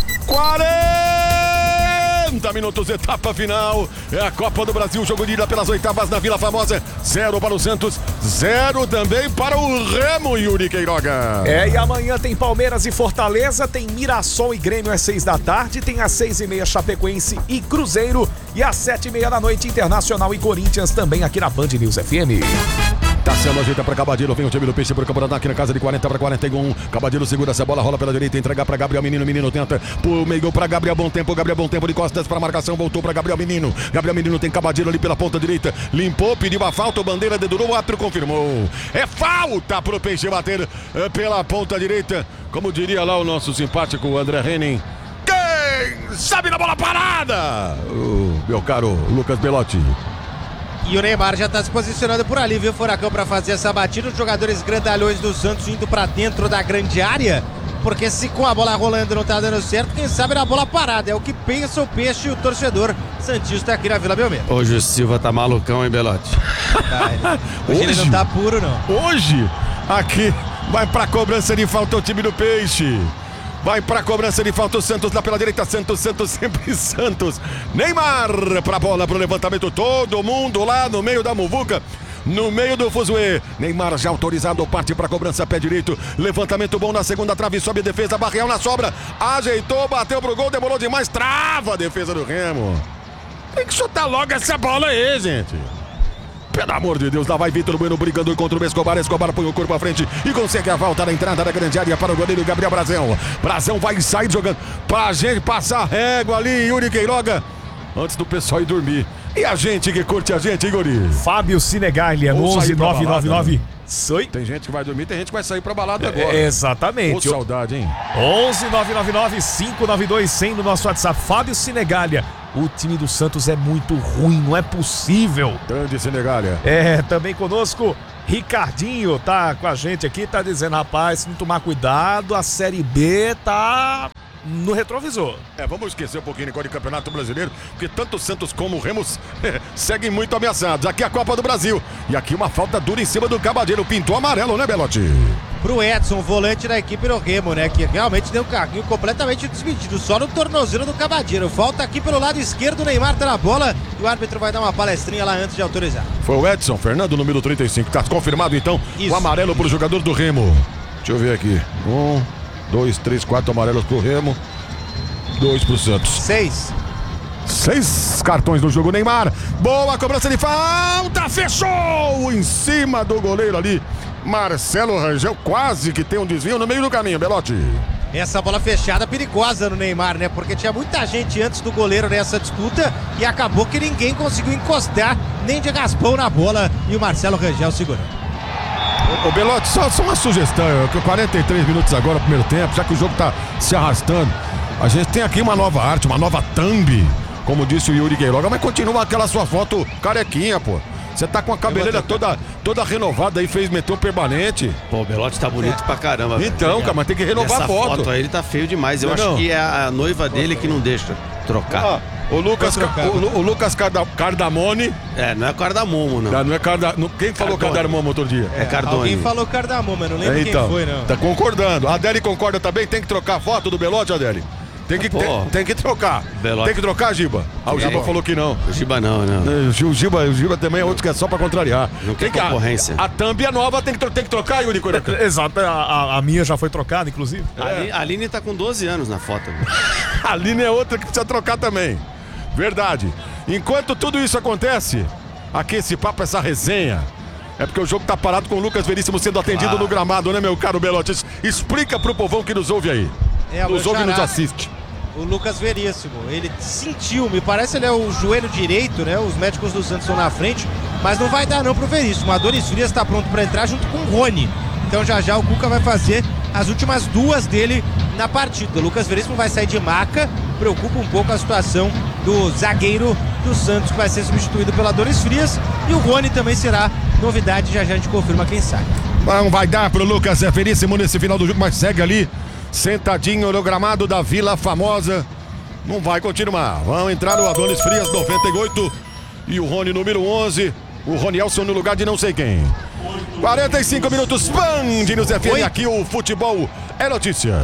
40 minutos, etapa final. É a Copa do Brasil, jogo de ida pelas oitavas na Vila Famosa. 0 para o Santos, 0 também para o Remo, Yuri Queiroga. E amanhã tem Palmeiras e Fortaleza, tem Mirassol e Grêmio às 6 da tarde, tem às 6h30 Chapecoense e Cruzeiro e às 7h30 da noite Internacional e Corinthians também aqui na Band News FM. Tassiano ajeita para Cabadilo, vem o time do Peixe pro campo de ataque na casa de 40 para 41. Cabadilo segura essa bola, rola pela direita, entrega para Gabriel Menino, Menino tenta por meio para Gabriel Bom Tempo de costas para marcação, voltou para Gabriel Menino. Gabriel Menino tem Cabadilo ali pela ponta direita, limpou, pediu a falta, o bandeira dedurou, o árbitro confirmou. É falta pro Peixe bater pela ponta direita, como diria lá o nosso simpático André Henning. Quem sabe na bola parada? Meu caro Lucas Belotti. E o Neymar já está se posicionando por ali, viu, Furacão, para fazer essa batida. Os jogadores grandalhões do Santos indo para dentro da grande área, porque se com a bola rolando não tá dando certo, quem sabe na bola parada. É o que pensa o Peixe e o torcedor santista aqui na Vila Belmiro. Hoje o Silva tá malucão, hein, Belotti? Hoje ele não tá puro, não. Hoje, aqui, vai pra cobrança de falta o time do Peixe. Vai pra cobrança de falta o Santos lá pela direita. Santos, sempre Santos. Neymar pra bola, pro levantamento. Todo mundo lá no meio da muvuca, no meio do fuzuê. Neymar já autorizado, parte pra cobrança, pé direito. Levantamento bom na segunda trave, sobe a defesa. Barreal na sobra, ajeitou, bateu pro gol, demorou demais. Trava a defesa do Remo. Tem que chutar logo essa bola aí, gente. Pelo amor de Deus, lá vai Vitor Bueno brigando contra o Escobar. Escobar põe o corpo à frente e consegue a volta na entrada da grande área para o goleiro Gabriel Brazão. Brazão vai sair jogando pra gente passar régua ali, Yuri Queiroga. antes do pessoal ir dormir. E a gente que curte a gente, hein, guri? Fábio Sinegalha, no Ou sair pra 11999. Oi? Tem gente que vai dormir, tem gente que vai sair pra balada agora. Ô, Exatamente. saudade, hein? 11999-592-100 no nosso WhatsApp. Fábio Sinegalha. O time do Santos é muito ruim, não é possível. Grande Senegália. Também conosco, Ricardinho tá com a gente aqui, tá dizendo, rapaz, se não tomar cuidado, a Série B tá no retrovisor. Vamos esquecer um pouquinho agora de Campeonato Brasileiro, porque tanto o Santos como o Remos seguem muito ameaçados. Aqui é a Copa do Brasil. E aqui uma falta dura em cima do Cabadeiro. Pintou amarelo, né, Belotti? Pro Edson, volante da equipe do Remo, né? Que realmente deu um carrinho completamente desmedido, só no tornozelo do Cabadeiro. Falta aqui pelo lado esquerdo, o Neymar tá na bola e o árbitro vai dar uma palestrinha lá antes de autorizar. Foi o Edson Fernando, número 35. Tá confirmado então o amarelo pro jogador do Remo. Deixa eu ver aqui. 1, 2, 3, 4 amarelos pro Remo. 2 pro Santos. 6 cartões no jogo, Neymar. Boa cobrança de falta. Fechou em cima do goleiro ali. Marcelo Rangel quase que tem um desvio no meio do caminho, Belotti. Essa bola fechada perigosa no Neymar, né? Porque tinha muita gente antes do goleiro nessa disputa e acabou que ninguém conseguiu encostar nem de raspão na bola e o Marcelo Rangel segurou. Ô Belotti, só uma sugestão, 43 minutos agora, primeiro tempo, já que o jogo tá se arrastando. A gente tem aqui uma nova arte, uma nova thumb, como disse o Yuri Queiroga, mas continua aquela sua foto carequinha, pô. Você tá com a cabeleira toda renovada aí, meteu permanente. Pô, o Belotti tá bonito pra caramba. Então, cara, mas tem que renovar essa a foto. foto aí, ele tá feio demais. Eu acho que é a noiva dele que não deixa trocar. O Lucas Cardamone. Não é Cardamomo, não. Não é Cardamomo. Quem falou Cardamomo outro dia? É Cardone. Alguém falou Cardamomo, mas não lembro quem foi, não. Tá concordando. A Adele concorda também? Tem que trocar a foto do Belotti, Adele? Tem que trocar. Belotti. Tem que trocar, Giba? O Giba falou que não. O Giba não. O Giba também é outro que é só pra contrariar. Não tem concorrência. A thumb é nova, tem que trocar, Yuri Queiroga. Exato, a minha já foi trocada, inclusive. A Aline tá com 12 anos na foto. A Aline é outra que precisa trocar também. Verdade. Enquanto tudo isso acontece, aqui esse papo, essa resenha, é porque o jogo tá parado com o Lucas Veríssimo sendo atendido no gramado, né, meu caro Belotti? Explica pro povão que nos ouve aí. Nos ouve e nos assiste. O Lucas Veríssimo, ele sentiu, me parece ele é o joelho direito, né? Os médicos do Santos estão na frente, mas não vai dar não pro Veríssimo. O Adonis Frias está pronto para entrar junto com o Rony. Então já o Cuca vai fazer as últimas 2 dele na partida. O Lucas Veríssimo vai sair de maca, preocupa um pouco a situação do zagueiro do Santos, que vai ser substituído pelo Adonis Frias. E o Rony também será novidade, já a gente confirma quem sai. Não vai dar pro Lucas Veríssimo nesse final do jogo, mas segue ali, sentadinho no gramado da Vila Famosa. Não vai continuar. Vão entrar o Adonis Frias, 98. E o Rony, número 11. O Ronielson no lugar de não sei quem. 45 minutos, Band News FM. Aqui o futebol é notícia.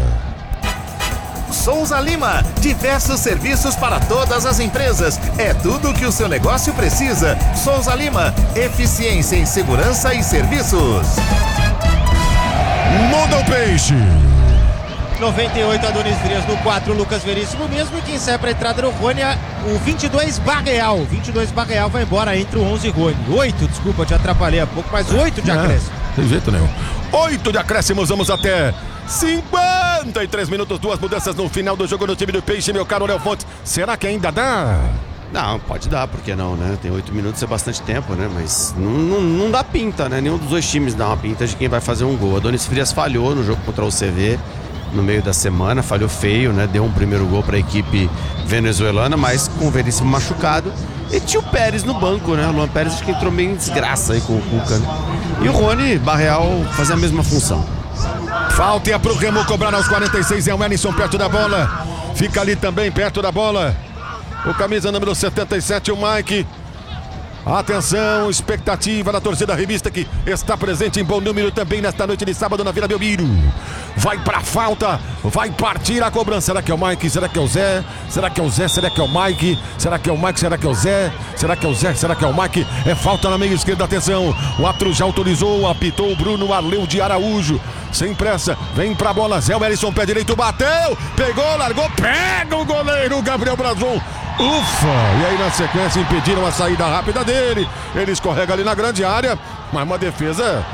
Souza Lima, diversos serviços para todas as empresas. É tudo o que o seu negócio precisa. Souza Lima, eficiência em segurança e serviços. Muda o peixe. 98, Adonis Frias no 4, Lucas Veríssimo mesmo. E quem sai para a entrada do Rony é o 22 Barreal. 22 Barreal vai embora entre o 11 e Rony. 8, desculpa, eu te atrapalhei há pouco, mas 8 de acréscimo. Tem jeito nenhum. 8 de acréscimos, vamos até 53 minutos, 2 mudanças no final do jogo no time do Peixe, meu caro Léo Fontes. Será que ainda dá? Não, pode dar, por que não, né? Tem 8 minutos, é bastante tempo, né? Mas não dá pinta, né? Nenhum dos dois times dá uma pinta de quem vai fazer um gol. Adonis Frias falhou no jogo contra o CV no meio da semana, falhou feio, né? Deu um primeiro gol para a equipe venezuelana, mas com o Veríssimo machucado. E tinha o Pérez no banco, né? O Luan Pérez acho que entrou meio em desgraça aí com o Cuca, né? E o Rony Barreal fazia a mesma função. Falta é pro Remo cobrar aos 46, é o Ellison perto da bola. Fica ali também perto da bola o camisa número 77, o Mike. Atenção, expectativa da torcida revista que está presente em bom número também nesta noite de sábado na Vila Belmiro. Vai pra falta, vai partir a cobrança. Será que é o Mike? Será que é o Zé? Será que é o Zé? Será que é o Mike? Será que é o Mike? Será que é o Zé? Será que é o Zé? Será que é o Mike? É falta na meia esquerda, atenção. O árbitro já autorizou, apitou o Bruno Arleu de Araújo. Sem pressa, vem pra bola, Zé Wellison, pé direito, bateu, pegou, largou, pega o goleiro Gabriel Brazon. Ufa! E aí na sequência impediram a saída rápida dele. Ele escorrega ali na grande área, mas uma defesa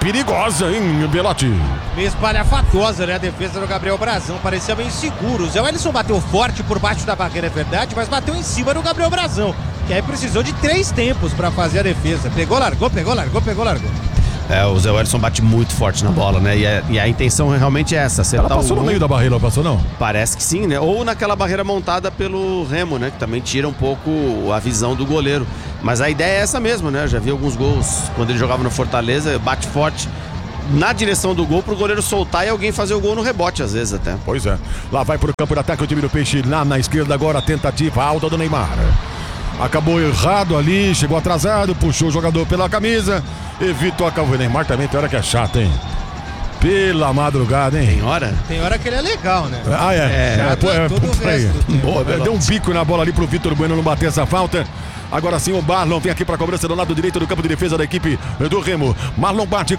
perigosa, hein, Belotti? Meio espalhafatosa, né? A defesa do Gabriel Brazão. Parecia meio inseguro. O Zé Wellison bateu forte por baixo da barreira, é verdade, mas bateu em cima do Gabriel Brazão. Que aí precisou de 3 tempos pra fazer a defesa. Pegou, largou, pegou, largou, pegou, largou. O Zé Wellison bate muito forte na bola, né? E a intenção realmente é essa, acertar Ela passou no meio da barreira, passou não? Parece que sim, né? Ou naquela barreira montada pelo Remo, né? Que também tira um pouco a visão do goleiro. Mas a ideia é essa mesmo, né? Eu já vi alguns gols quando ele jogava no Fortaleza, bate forte na direção do gol pro goleiro soltar e alguém fazer o gol no rebote, às vezes até. Pois é. Lá vai pro campo de ataque o time do Peixe, lá na esquerda agora, a tentativa alta do Neymar. Acabou errado ali, chegou atrasado, puxou o jogador pela camisa, evitou a calva. O Neymar também tem hora que é chato, hein? Pela madrugada, hein? Tem hora? Tem hora que ele é legal, né? Ah, é? Todo o resto do tempo. Deu um bico na bola ali pro Vitor Bueno não bater essa falta. Agora sim o Marlon vem aqui para a cobrança do lado direito do campo de defesa da equipe do Remo. Marlon bate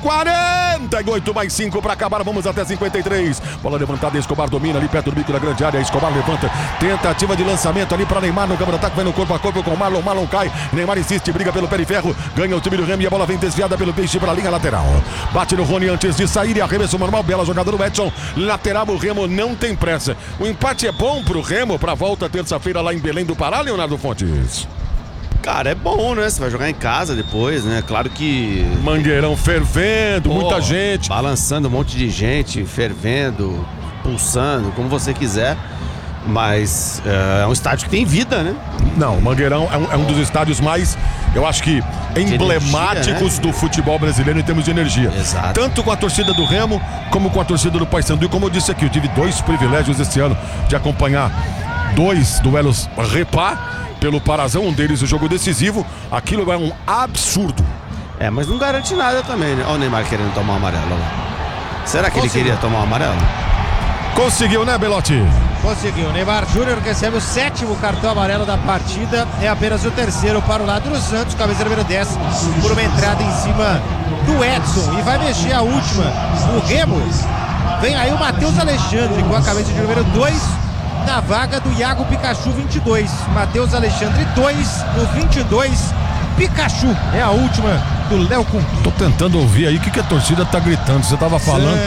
48 mais 5 para acabar. Vamos até 53. Bola levantada, Escobar domina ali perto do bico da grande área. Escobar levanta, tentativa de lançamento ali para Neymar no campo de ataque. Vai no corpo a corpo com o Marlon. Marlon cai. Neymar insiste, briga pelo pé de ferro. Ganha o time do Remo e a bola vem desviada pelo Peixe para a linha lateral. Bate no Rony antes de sair e arremesso normal. Bela jogada do Edson. Lateral, o Remo não tem pressa. O empate é bom pro Remo para a volta terça-feira lá em Belém do Pará, Leonardo Fontes. Cara, é bom, né? Você vai jogar em casa depois, né? Claro que... Mangueirão fervendo, muita gente. Balançando um monte de gente, fervendo, pulsando, como você quiser. Mas é um estádio que tem vida, né? Não, o Mangueirão é um dos estádios mais, eu acho que, emblemáticos do futebol brasileiro em termos de energia. Exato. Tanto com a torcida do Remo, como com a torcida do Paysandu. E como eu disse aqui, eu tive 2 privilégios esse ano de acompanhar 2 duelos Repá pelo Parazão, um deles o jogo decisivo. Aquilo é um absurdo. Mas não garante nada também, né? Olha o Neymar querendo tomar um amarelo lá. Será que ele queria tomar um amarelo? Conseguiu, né, Belotti? Conseguiu. Neymar Júnior recebe o 7º cartão amarelo da partida. É apenas o 3º para o lado do Santos. Cabeça número 10 por uma entrada em cima do Edson. E vai mexer a última. O Remo. Vem aí o Matheus Alexandre com a cabeça de número 2 na vaga do Iago Pikachu 22. Matheus Alexandre 2 no 22. Pikachu é a última do Léo Cunha. Tô tentando ouvir aí o que a torcida tá gritando. Você tava falando?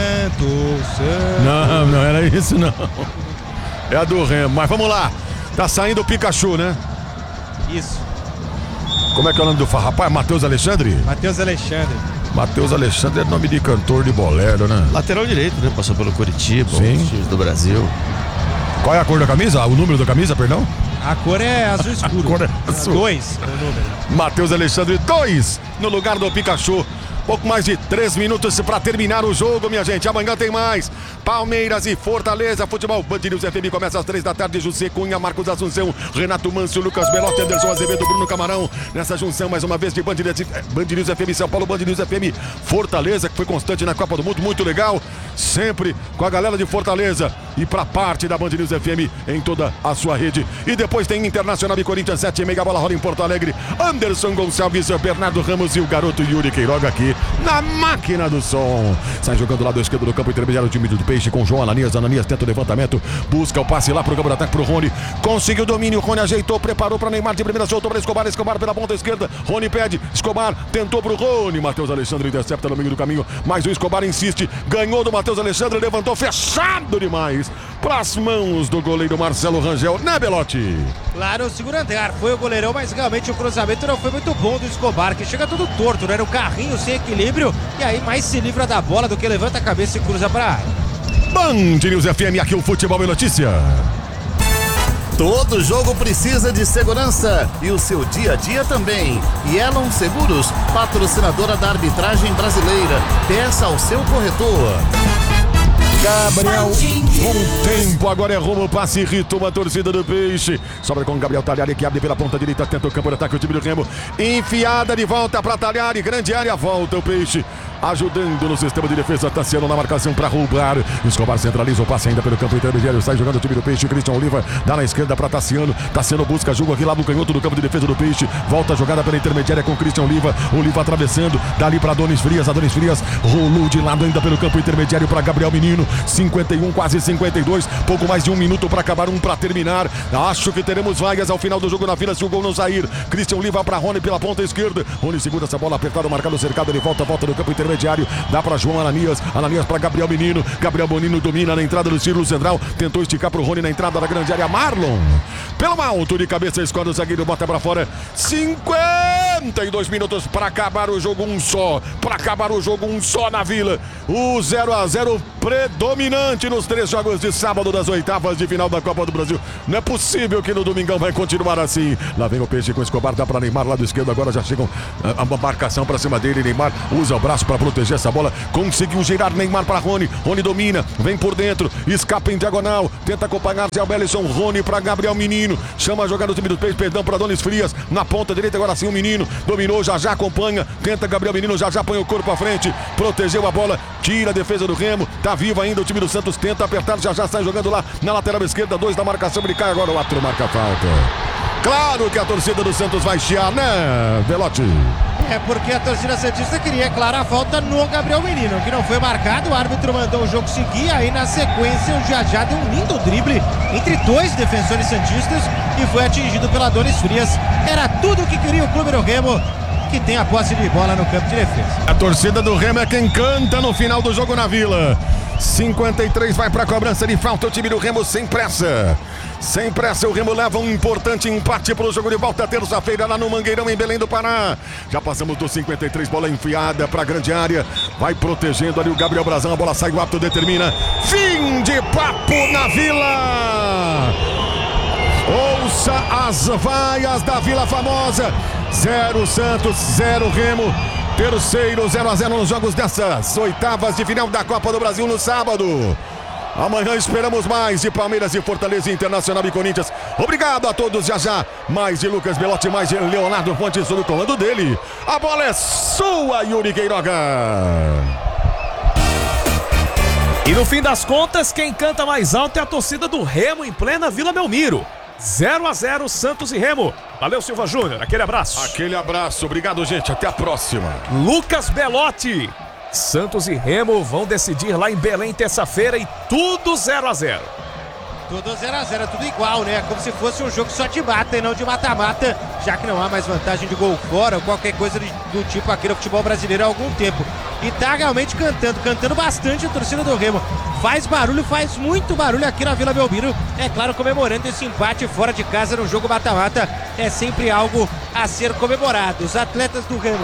Santos. Não era isso não. É a do Remo, mas vamos lá. Tá saindo o Pikachu, né? Isso. Como é que é o nome do rapaz? Matheus Alexandre? Matheus Alexandre. Matheus Alexandre é nome de cantor de bolero, né? Lateral direito, né? Passou pelo Curitiba, Sim. os times do Brasil. Qual é a cor da camisa? O número da camisa, perdão? A cor é azul escuro. A cor é azul. 2 é o número. Matheus Alexandre 2 no lugar do Pikachu. Pouco mais de 3 minutos para terminar o jogo, minha gente. Amanhã tem mais. Palmeiras e Fortaleza. Futebol Band News FM começa às 3 da tarde. José Cunha, Marcos Assunção, Renato Mancio, Lucas Belotti, Anderson Azevedo, Bruno Camarão. Nessa junção, mais uma vez, de Band News FM São Paulo, Band News FM Fortaleza, que foi constante na Copa do Mundo. Muito legal. Sempre com a galera de Fortaleza. E para parte da Band News FM em toda a sua rede. E depois tem Internacional e Corinthians 7h30. Bola rola em Porto Alegre. Anderson Gonçalves, Bernardo Ramos e o garoto Yuri Queiroga aqui na máquina do som. Sai jogando do lado esquerdo do campo intermediário o time do Peixe com João Ananias. Ananias tenta o levantamento, busca o passe lá pro campo de ataque pro Rony. Conseguiu o domínio, Rony ajeitou, preparou para Neymar de primeira, soltou para Escobar. Escobar pela ponta esquerda, Rony pede, Escobar tentou pro Rony. Matheus Alexandre intercepta no meio do caminho, mas o Escobar insiste, ganhou do Matheus Alexandre, levantou fechado demais para as mãos do goleiro Marcelo Rangel, né, Belotti? Claro, o segundo andar foi o goleirão, mas realmente o cruzamento não foi muito bom do Escobar, que chega todo torto, né? Era um carrinho sem equilíbrio, e aí mais se livra da bola do que levanta a cabeça e cruza pra área. Band News FM, aqui o Futebol e Notícia. Todo jogo precisa de segurança e o seu dia a dia também. Yellow Seguros, patrocinadora da arbitragem brasileira. Peça ao seu corretor. Gabriel, com tempo, agora é rumo, passe, ritmo, a torcida do Peixe. Sobra com Gabriel Talhari, que abre pela ponta direita, tenta o campo de ataque, o time do Remo. Enfiada de volta para Talhari, grande área, volta o Peixe. Ajudando no sistema de defesa, Tassiano na marcação para roubar. Escobar centraliza o passe ainda pelo campo intermediário, sai jogando o time do Peixe. Christian Oliva dá na esquerda para Tassiano. Tassiano busca jogo aqui lá no canhoto do campo de defesa do Peixe. Volta a jogada pela intermediária com Christian Oliva. Oliva atravessando, dali para Adonis Frias. Adonis Frias rolou de lado ainda pelo campo intermediário para Gabriel Menino. 51, quase 52. Pouco mais de 1 minuto para acabar, 1 para terminar. Acho que teremos vagas ao final do jogo na fila se o gol não sair. Christian Oliva para Rony pela ponta esquerda. Rony segura essa bola apertada, marcado, cercado. Ele volta no campo intermediário. intermediário. Dá pra João Ananias. Ananias pra Gabriel Menino. Gabriel Menino domina na entrada do círculo central. Tentou esticar pro Rony na entrada da grande área. Marlon. Pelo alto de cabeça, escolhe o zagueiro, bota pra fora. 52 minutos pra acabar o jogo, um só. Pra acabar o jogo, um só na Vila. O 0-0 predominante nos 3 jogos de sábado das oitavas de final da Copa do Brasil. Não é possível que no domingão vai continuar assim. Lá vem o Peixe com o Escobar, dá pra Neymar, lado esquerdo, agora já chegam a marcação pra cima dele. Neymar usa o braço pra proteger essa bola. Conseguiu girar Neymar pra Rony. Rony domina, vem por dentro, escapa em diagonal, tenta acompanhar Zé Wellison. Rony pra Gabriel Menino, chama a jogada do time do Peixe, perdão pra Donis Frias, na ponta direita, agora sim o Menino, dominou, já acompanha, tenta Gabriel Menino, já põe o corpo à frente, protegeu a bola, tira a defesa do Remo, tá vivo ainda o time do Santos, tenta apertar, já sai jogando lá na lateral esquerda, 2 da marcação, ele cai agora, o árbitro marca a falta. Claro que a torcida do Santos vai chiar, né, Belotti? É porque a torcida santista queria, é claro, a falta no Gabriel Menino, que não foi marcado. O árbitro mandou o jogo seguir. Aí na sequência o Jajá deu um lindo drible entre 2 defensores santistas e foi atingido pela Donis Frias. Era tudo o que queria o clube do Remo, que tem a posse de bola no campo de defesa. A torcida do Remo é quem canta no final do jogo na Vila. 53 vai pra cobrança de falta, o time do Remo sem pressa. Sem pressa, o Remo leva um importante empate pro jogo de volta terça-feira lá no Mangueirão, em Belém do Pará. Já passamos dos 53, bola enfiada pra grande área. Vai protegendo ali o Gabriel Brazão, a bola sai, o árbitro determina. Fim de papo na Vila. Ouça as vaias da Vila Famosa. 0 Santos, 0 Remo. Terceiro 0-0 nos jogos dessas oitavas de final da Copa do Brasil no sábado. Amanhã esperamos mais de Palmeiras e Fortaleza, Internacional e Corinthians. Obrigado a todos, já. Mais de Lucas Belotti, mais de Leonardo Fontes sob o comando dele. A bola é sua, Yuri Queiroga. E no fim das contas, quem canta mais alto é a torcida do Remo em plena Vila Belmiro. 0-0 Santos e Remo. Valeu, Silva Júnior, aquele abraço. Aquele abraço, obrigado, gente, até a próxima. Lucas Belotti. Santos e Remo vão decidir lá em Belém terça-feira e tudo 0-0. Tudo 0-0, tudo igual, né? Como se fosse um jogo só de mata e não de mata-mata, já que não há mais vantagem de gol fora ou qualquer coisa do tipo aqui no futebol brasileiro há algum tempo. E tá realmente cantando bastante a torcida do Remo. Faz barulho, faz muito barulho aqui na Vila Belmiro. É claro, comemorando esse empate fora de casa no jogo mata-mata. É sempre algo a ser comemorado. Os atletas do Remo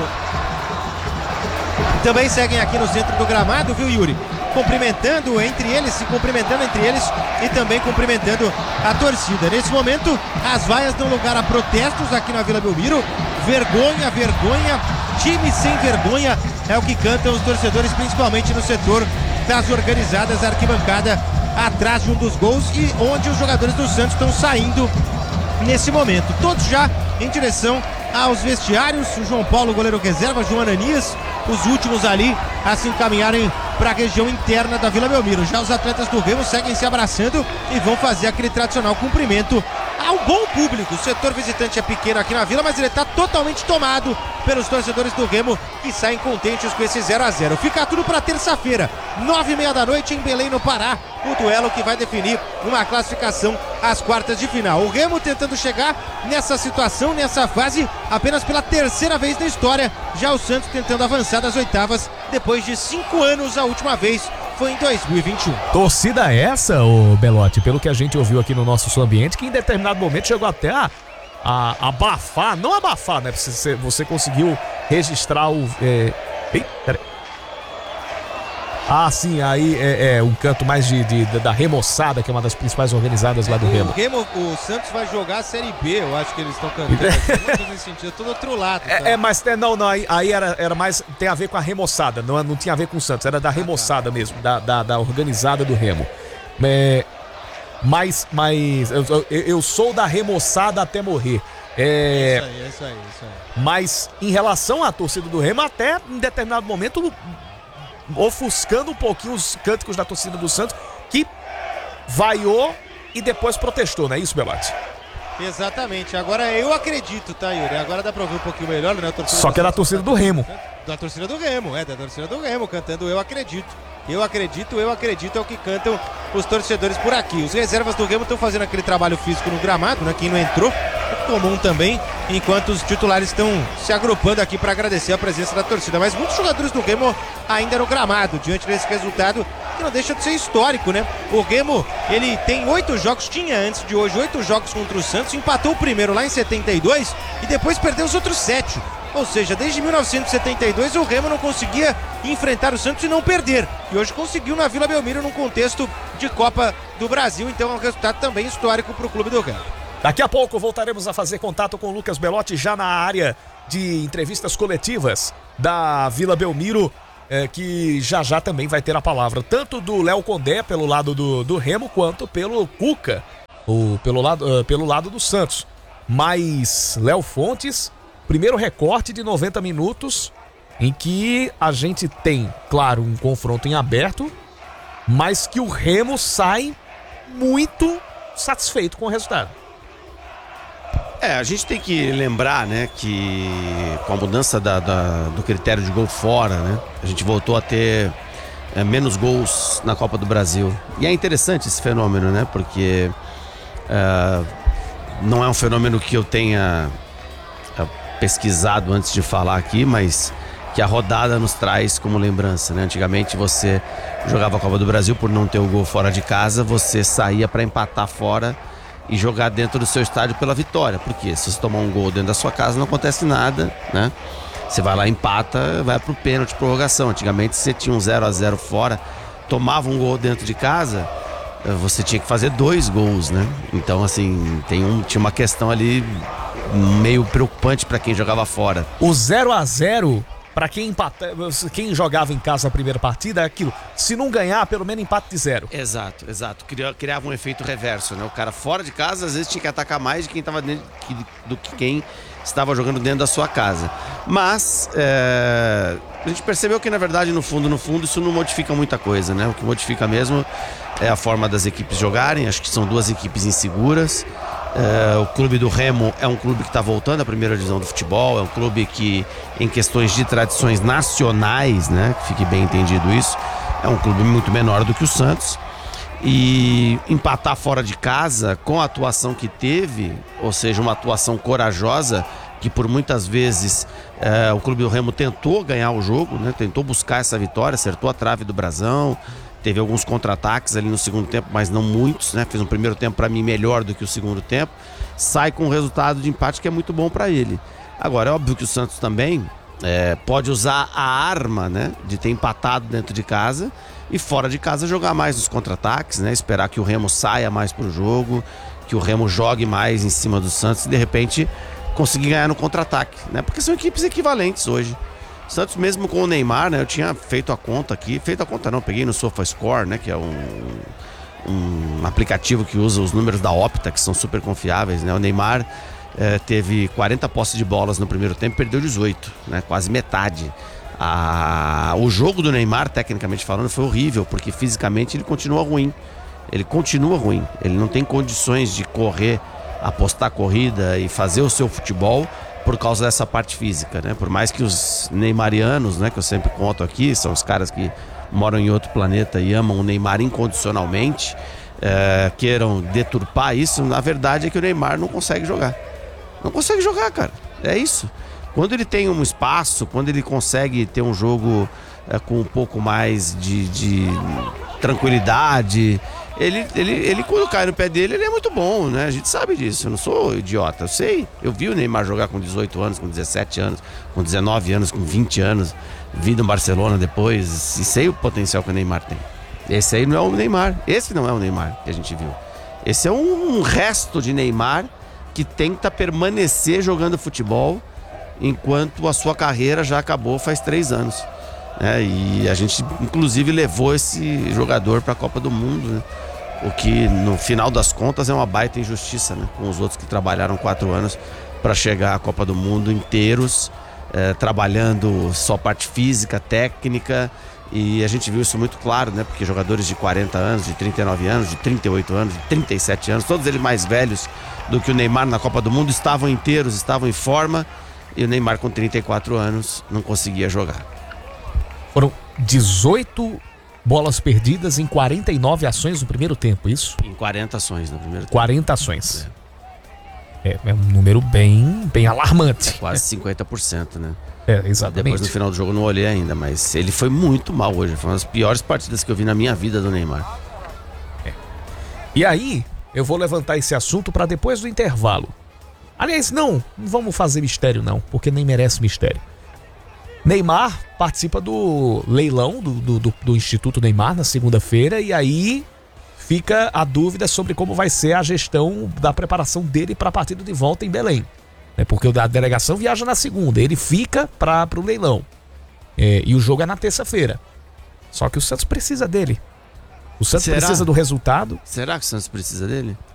também seguem aqui no centro do gramado, viu, Yuri? Se cumprimentando entre eles e também cumprimentando a torcida. Nesse momento, as vaias dão lugar a protestos aqui na Vila Belmiro. Vergonha, vergonha, time sem vergonha, é o que cantam os torcedores, principalmente no setor das organizadas, a arquibancada atrás de um dos gols e onde os jogadores do Santos estão saindo nesse momento. Todos já em direção aos vestiários. O João Paulo, goleiro reserva, João Ananias, os últimos ali a se encaminharem para a região interna da Vila Belmiro. Já os atletas do Remo seguem se abraçando e vão fazer aquele tradicional cumprimento ao bom público. O setor visitante é pequeno aqui na Vila, mas ele está totalmente tomado pelos torcedores do Remo, que saem contentes com esse 0-0. Fica tudo para terça-feira, 9h30 da noite em Belém, no Pará. O duelo que vai definir uma classificação às quartas de final. O Remo tentando chegar nessa situação, nessa fase, apenas pela terceira vez na história. Já o Santos tentando avançar das oitavas depois de 5 anos. A última vez foi em 2021. Torcida essa, ô Belotti, pelo que a gente ouviu aqui no nosso Sul Ambiente, que em determinado momento chegou até a abafar, não abafar, né? Você conseguiu registrar o... peraí. Ah, sim, aí é um canto mais da Remoçada, que é uma das principais organizadas lá do Remo. O Santos vai jogar a Série B, eu acho que eles estão cantando. Nesse sentido, todo outro lado. Tá? Mas não, aí era mais, tem a ver com a Remoçada, não tinha a ver com o Santos, era da Remoçada mesmo, da organizada do Remo. Mas eu sou da Remoçada até morrer. Isso aí. Mas em relação à torcida do Remo, até em determinado momento, ofuscando um pouquinho os cânticos da torcida do Santos, que vaiou e depois protestou, não é isso, Belotti? Exatamente, agora eu acredito, tá, Yuri? Agora dá pra ouvir um pouquinho melhor, né? Só que é da torcida do Remo. Da torcida do Remo, da torcida do Remo, cantando eu acredito. Eu acredito, é o que cantam os torcedores por aqui. Os reservas do Remo estão fazendo aquele trabalho físico no gramado, né? Quem não entrou comum também, enquanto os titulares estão se agrupando aqui para agradecer a presença da torcida. Mas muitos jogadores do Remo ainda no gramado, diante desse resultado que não deixa de ser histórico, né? O Remo, ele tem 8 jogos, tinha antes de hoje 8 jogos contra o Santos, empatou o primeiro lá em 72 e depois perdeu os outros 7. Ou seja, desde 1972 o Remo não conseguia enfrentar o Santos e não perder. E hoje conseguiu na Vila Belmiro num contexto de Copa do Brasil, então é um resultado também histórico para o clube do Remo. Daqui a pouco voltaremos a fazer contato com o Lucas Belotti já na área de entrevistas coletivas da Vila Belmiro, que já também vai ter a palavra, tanto do Léo Condé pelo lado do Remo, quanto pelo Cuca, pelo lado do Santos. Mas Léo Fontes, primeiro recorte de 90 minutos, em que a gente tem, claro, um confronto em aberto, mas que o Remo sai muito satisfeito com o resultado. A gente tem que lembrar, né, que com a mudança do critério de gol fora, né, a gente voltou a ter menos gols na Copa do Brasil. E é interessante esse fenômeno, né, porque não é um fenômeno que eu tenha pesquisado antes de falar aqui, mas que a rodada nos traz como lembrança, né? Antigamente você jogava a Copa do Brasil, por não ter o gol fora de casa, você saía para empatar fora e jogar dentro do seu estádio pela vitória. Porque se você tomar um gol dentro da sua casa não acontece nada, né? Você vai lá, empata, vai pro pênalti, prorrogação. Antigamente você tinha um 0-0 fora, tomava um gol dentro de casa, você tinha que fazer 2 gols, né? Então assim, tinha uma questão ali meio preocupante para quem jogava fora. O 0-0 para quem jogava em casa a primeira partida, é aquilo. Se não ganhar, pelo menos empate de 0. Exato. Criava um efeito reverso, né? O cara fora de casa, às vezes, tinha que atacar mais de quem estava dentro do que quem estava jogando dentro da sua casa. Mas a gente percebeu que, na verdade, no fundo, isso não modifica muita coisa, né? O que modifica mesmo é a forma das equipes jogarem. Acho que são 2 equipes inseguras. O clube do Remo é um clube que está voltando à primeira divisão do futebol, é um clube que, em questões de tradições nacionais, né, que fique bem entendido isso, é um clube muito menor do que o Santos. E empatar fora de casa com a atuação que teve, ou seja, uma atuação corajosa, que por muitas vezes o clube do Remo tentou ganhar o jogo, né, tentou buscar essa vitória, acertou a trave do brasão. Teve alguns contra-ataques ali no segundo tempo, mas não muitos, né? Fez um primeiro tempo, para mim, melhor do que o segundo tempo. Sai com um resultado de empate que é muito bom para ele. Agora, é óbvio que o Santos também pode usar a arma, né, de ter empatado dentro de casa e fora de casa jogar mais nos contra-ataques, né? Esperar que o Remo saia mais pro jogo, que o Remo jogue mais em cima do Santos e, de repente, conseguir ganhar no contra-ataque, né? Porque são equipes equivalentes hoje. Santos mesmo com o Neymar, né? Eu tinha feito a conta aqui. Peguei no SofaScore, né? Que é um aplicativo que usa os números da Opta, que são super confiáveis, né? O Neymar teve 40 posses de bolas no primeiro tempo, perdeu 18, né? Quase metade. O jogo do Neymar, tecnicamente falando, foi horrível, porque fisicamente ele continua ruim. Ele não tem condições de correr, apostar corrida e fazer o seu futebol por causa dessa parte física, né? Por mais que os neymarianos, né, que eu sempre conto aqui, são os caras que moram em outro planeta e amam o Neymar incondicionalmente, queiram deturpar isso, na verdade é que o Neymar não consegue jogar. Não consegue jogar, cara. É isso. Quando ele tem um espaço, quando ele consegue ter um jogo com um pouco mais de tranquilidade, ele quando cai no pé dele, ele é muito bom, né? A gente sabe disso, eu não sou idiota, eu sei. Eu vi o Neymar jogar com 18 anos, com 17 anos, com 19 anos, com 20 anos, vi no Barcelona depois, e sei o potencial que o Neymar tem. Esse aí não é o Neymar, esse não é o Neymar que a gente viu. Esse é um resto de Neymar que tenta permanecer jogando futebol enquanto a sua carreira já acabou faz 3 anos. E a gente inclusive levou esse jogador para a Copa do Mundo, né? O que no final das contas é uma baita injustiça, né? Com os outros que trabalharam 4 anos para chegar à Copa do Mundo inteiros, trabalhando só parte física, técnica, e a gente viu isso muito claro, né? Porque jogadores de 40 anos, de 39 anos, de 38 anos, de 37 anos, todos eles mais velhos do que o Neymar na Copa do Mundo, estavam inteiros, estavam em forma, e o Neymar com 34 anos não conseguia jogar. Foram 18 bolas perdidas em 49 ações no primeiro tempo, isso? Em 40 ações no primeiro tempo. 40 ações. É um número bem alarmante. Quase 50%, né? Exatamente. Depois no final do jogo eu não olhei ainda, mas ele foi muito mal hoje. Foi uma das piores partidas que eu vi na minha vida do Neymar. E aí, eu vou levantar esse assunto para depois do intervalo. Aliás, não vamos fazer mistério não, porque nem merece mistério. Neymar participa do leilão do Instituto Neymar na segunda-feira e aí fica a dúvida sobre como vai ser a gestão da preparação dele para a partida de volta em Belém. Porque a delegação viaja na segunda, ele fica para o leilão. E o jogo é na terça-feira. Só que o Santos precisa dele. O Santos precisa do resultado. Será que o Santos precisa dele?